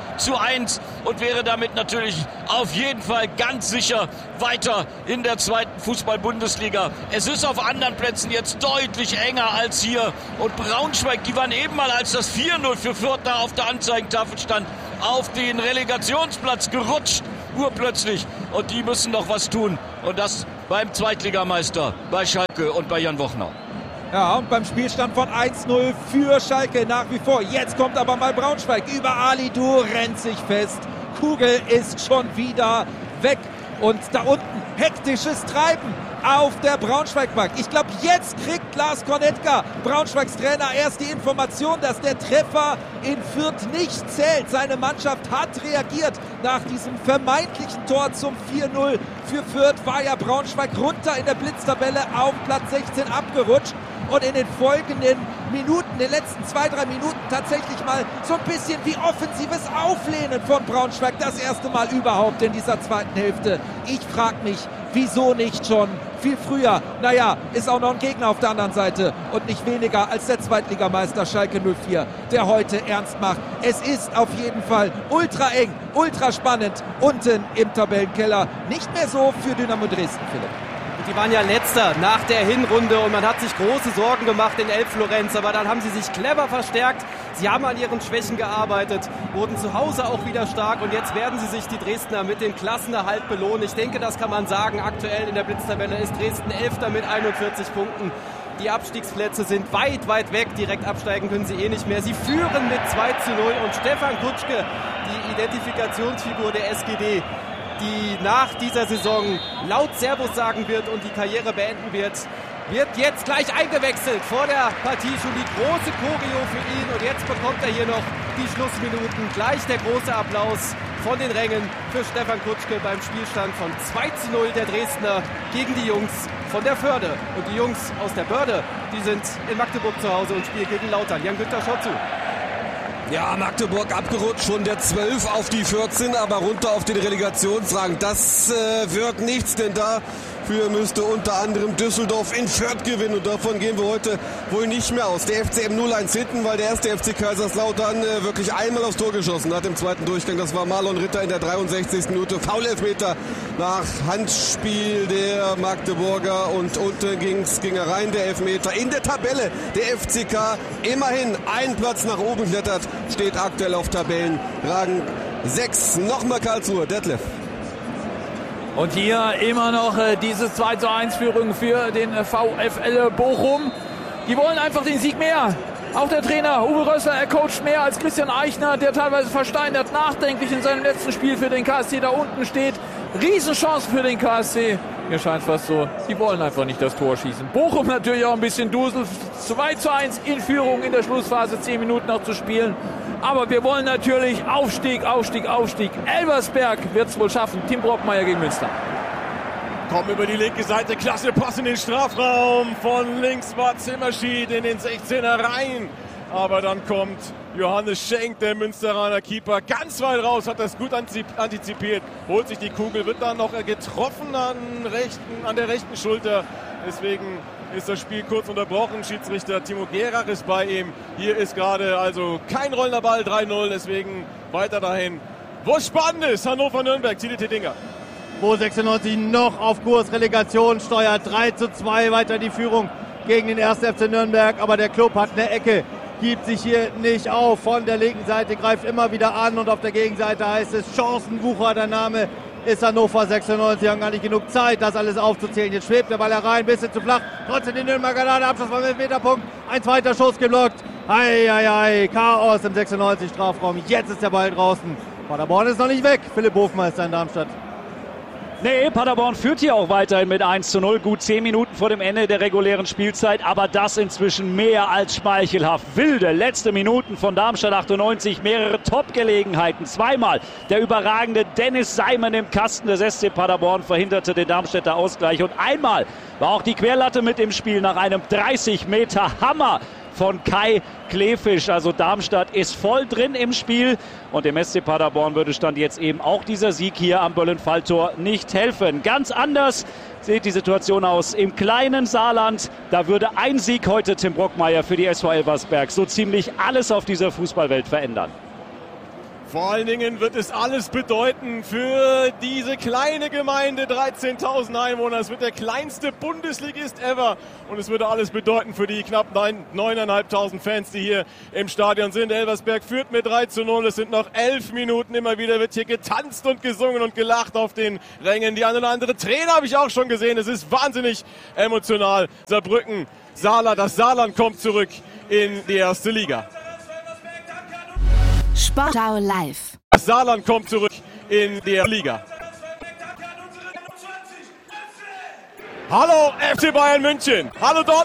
4:1 und wäre damit natürlich auf jeden Fall ganz sicher weiter in der zweiten Fußball-Bundesliga. Es ist auf anderen Plätzen jetzt deutlich enger als hier und Braunschweig, die waren eben mal, als das 4:0 für Fürth da auf der Anzeigentafel stand, auf den Relegationsplatz gerutscht, urplötzlich. Und die müssen noch was tun. Und das beim Zweitligameister, bei Schalke und bei Jan Wochner. Ja, und beim Spielstand von 1:0 für Schalke nach wie vor. Jetzt kommt aber mal Braunschweig über Alidu, rennt sich fest. Kugel ist schon wieder weg. Und da unten hektisches Treiben auf der Braunschweig-Bank. Ich glaube, jetzt kriegt Lars Kornetka, Braunschweigs Trainer, erst die Information, dass der Treffer in Fürth nicht zählt. Seine Mannschaft hat reagiert. Nach diesem vermeintlichen Tor zum 4:0 für Fürth war ja Braunschweig runter in der Blitztabelle auf Platz 16 abgerutscht. Und in den folgenden Minuten, den letzten 2-3 Minuten tatsächlich mal so ein bisschen wie offensives Auflehnen von Braunschweig. Das erste Mal überhaupt in dieser zweiten Hälfte. Ich frage mich, wieso nicht schon viel früher? Naja, ist auch noch ein Gegner auf der anderen Seite und nicht weniger als der Zweitligameister Schalke 04, der heute ernst macht. Es ist auf jeden Fall ultra eng, ultra spannend unten im Tabellenkeller. Nicht mehr so für Dynamo Dresden, Philipp. Die waren ja Letzter nach der Hinrunde und man hat sich große Sorgen gemacht in Elf-Florenz, aber dann haben sie sich clever verstärkt. Sie haben an ihren Schwächen gearbeitet, wurden zu Hause auch wieder stark und jetzt werden sie sich, die Dresdner, mit dem Klassenerhalt belohnen. Ich denke, das kann man sagen. Aktuell in der Blitztabelle ist Dresden 11. mit 41 Punkten. Die Abstiegsplätze sind weit, weit weg. Direkt absteigen können sie eh nicht mehr. Sie führen mit 2:0 und Stefan Kutschke, die Identifikationsfigur der SGD, die nach dieser Saison laut Servus sagen wird und die Karriere beenden wird jetzt gleich eingewechselt. Vor der Partie schon die große Choreo für ihn und jetzt bekommt er hier noch die Schlussminuten. Gleich der große Applaus von den Rängen für Stefan Kutschke beim Spielstand von 2:0 der Dresdner gegen die Jungs von der Förde. Und die Jungs aus der Börde, die sind in Magdeburg zu Hause und spielen gegen Lautern. Jan-Günther, schaut zu. Ja, Magdeburg abgerutscht von der 12 auf die 14, aber runter auf den Relegationsrang. Das wird nichts, denn dafür müsste unter anderem Düsseldorf in Fürth gewinnen und davon gehen wir heute wohl nicht mehr aus. Der FCM 0-1 hinten, weil der erste FC Kaiserslautern wirklich einmal aufs Tor geschossen hat im zweiten Durchgang. Das war Marlon Ritter in der 63. Minute. Foul-Elfmeter nach Handspiel der Magdeburger und unten ging er rein, der Elfmeter. In der Tabelle der FCK immerhin einen Platz nach oben klettert, steht aktuell auf Tabellenrang 6. Nochmal Karlsruhe, Detlef. Und hier immer noch diese 2:1-Führung für den VfL Bochum. Die wollen einfach den Sieg mehr. Auch der Trainer Uwe Rössler, er coacht mehr als Christian Eichner, der teilweise versteinert nachdenklich in seinem letzten Spiel für den KSC da unten steht. Riesenchance für den KSC. Mir scheint fast so, sie wollen einfach nicht das Tor schießen. Bochum natürlich auch ein bisschen dusel. 2:1 in Führung in der Schlussphase, 10 Minuten noch zu spielen. Aber wir wollen natürlich Aufstieg. Elversberg wird es wohl schaffen. Tim Brockmeier gegen Münster. Kommen über die linke Seite, klasse Pass in den Strafraum. Von links war Zimmerschied in den 16er rein. Aber dann kommt Johannes Schenk, der Münsteraner Keeper, ganz weit raus, hat das gut antizipiert, holt sich die Kugel, wird dann noch getroffen an der rechten Schulter. Deswegen ist das Spiel kurz unterbrochen. Schiedsrichter Timo Gerach ist bei ihm. Hier ist gerade also kein rollender Ball, 3:0, deswegen weiter dahin. Wo spannend ist, Hannover-Nürnberg, TDT Dinger. Wo 96 noch auf Kurs, Relegation steuert, 3:2 weiter die Führung gegen den 1. FC Nürnberg. Aber der Club hat eine Ecke, gibt sich hier nicht auf. Von der linken Seite greift immer wieder an und auf der Gegenseite heißt es Chancenwucher. Der Name ist Hannover 96. Sie haben gar nicht genug Zeit, das alles aufzuzählen. Jetzt schwebt der Ball herein, ein bisschen zu flach. Trotzdem die Nürnberger da, der Abschluss vom Elfmeterpunkt. Ein zweiter Schuss geblockt. Chaos im 96-Strafraum. Jetzt ist der Ball draußen. Paderborn ist noch nicht weg. Philipp Hofmeister in Darmstadt. Nee, Paderborn führt hier auch weiterhin mit 1:0. Gut 10 Minuten vor dem Ende der regulären Spielzeit. Aber das inzwischen mehr als schmeichelhaft. Wilde letzte Minuten von Darmstadt 98. Mehrere Top-Gelegenheiten. Zweimal der überragende Dennis Seimen im Kasten des SC Paderborn verhinderte den Darmstädter Ausgleich. Und einmal war auch die Querlatte mit im Spiel nach einem 30-Meter-Hammer von Kai Kleefisch. Also Darmstadt ist voll drin im Spiel und dem SC Paderborn würde Stand jetzt eben auch dieser Sieg hier am Böllen-Falltor nicht helfen. Ganz anders sieht die Situation aus im kleinen Saarland. Da würde ein Sieg heute, Tim Brockmeier, für die SV Elversberg so ziemlich alles auf dieser Fußballwelt verändern. Vor allen Dingen wird es alles bedeuten für diese kleine Gemeinde, 13.000 Einwohner. Es wird der kleinste Bundesligist ever und es würde alles bedeuten für die knapp 9.500 Fans, die hier im Stadion sind. Elversberg führt mit 3:0. Es sind noch 11 Minuten. Immer wieder wird hier getanzt und gesungen und gelacht auf den Rängen. Die eine oder andere Träne habe ich auch schon gesehen. Es ist wahnsinnig emotional. Saarbrücken, Saarland, das Saarland kommt zurück in die erste Liga. Sportschau live. Das Saarland kommt zurück in der Liga. Hallo FC Bayern München. Hallo Dortmund.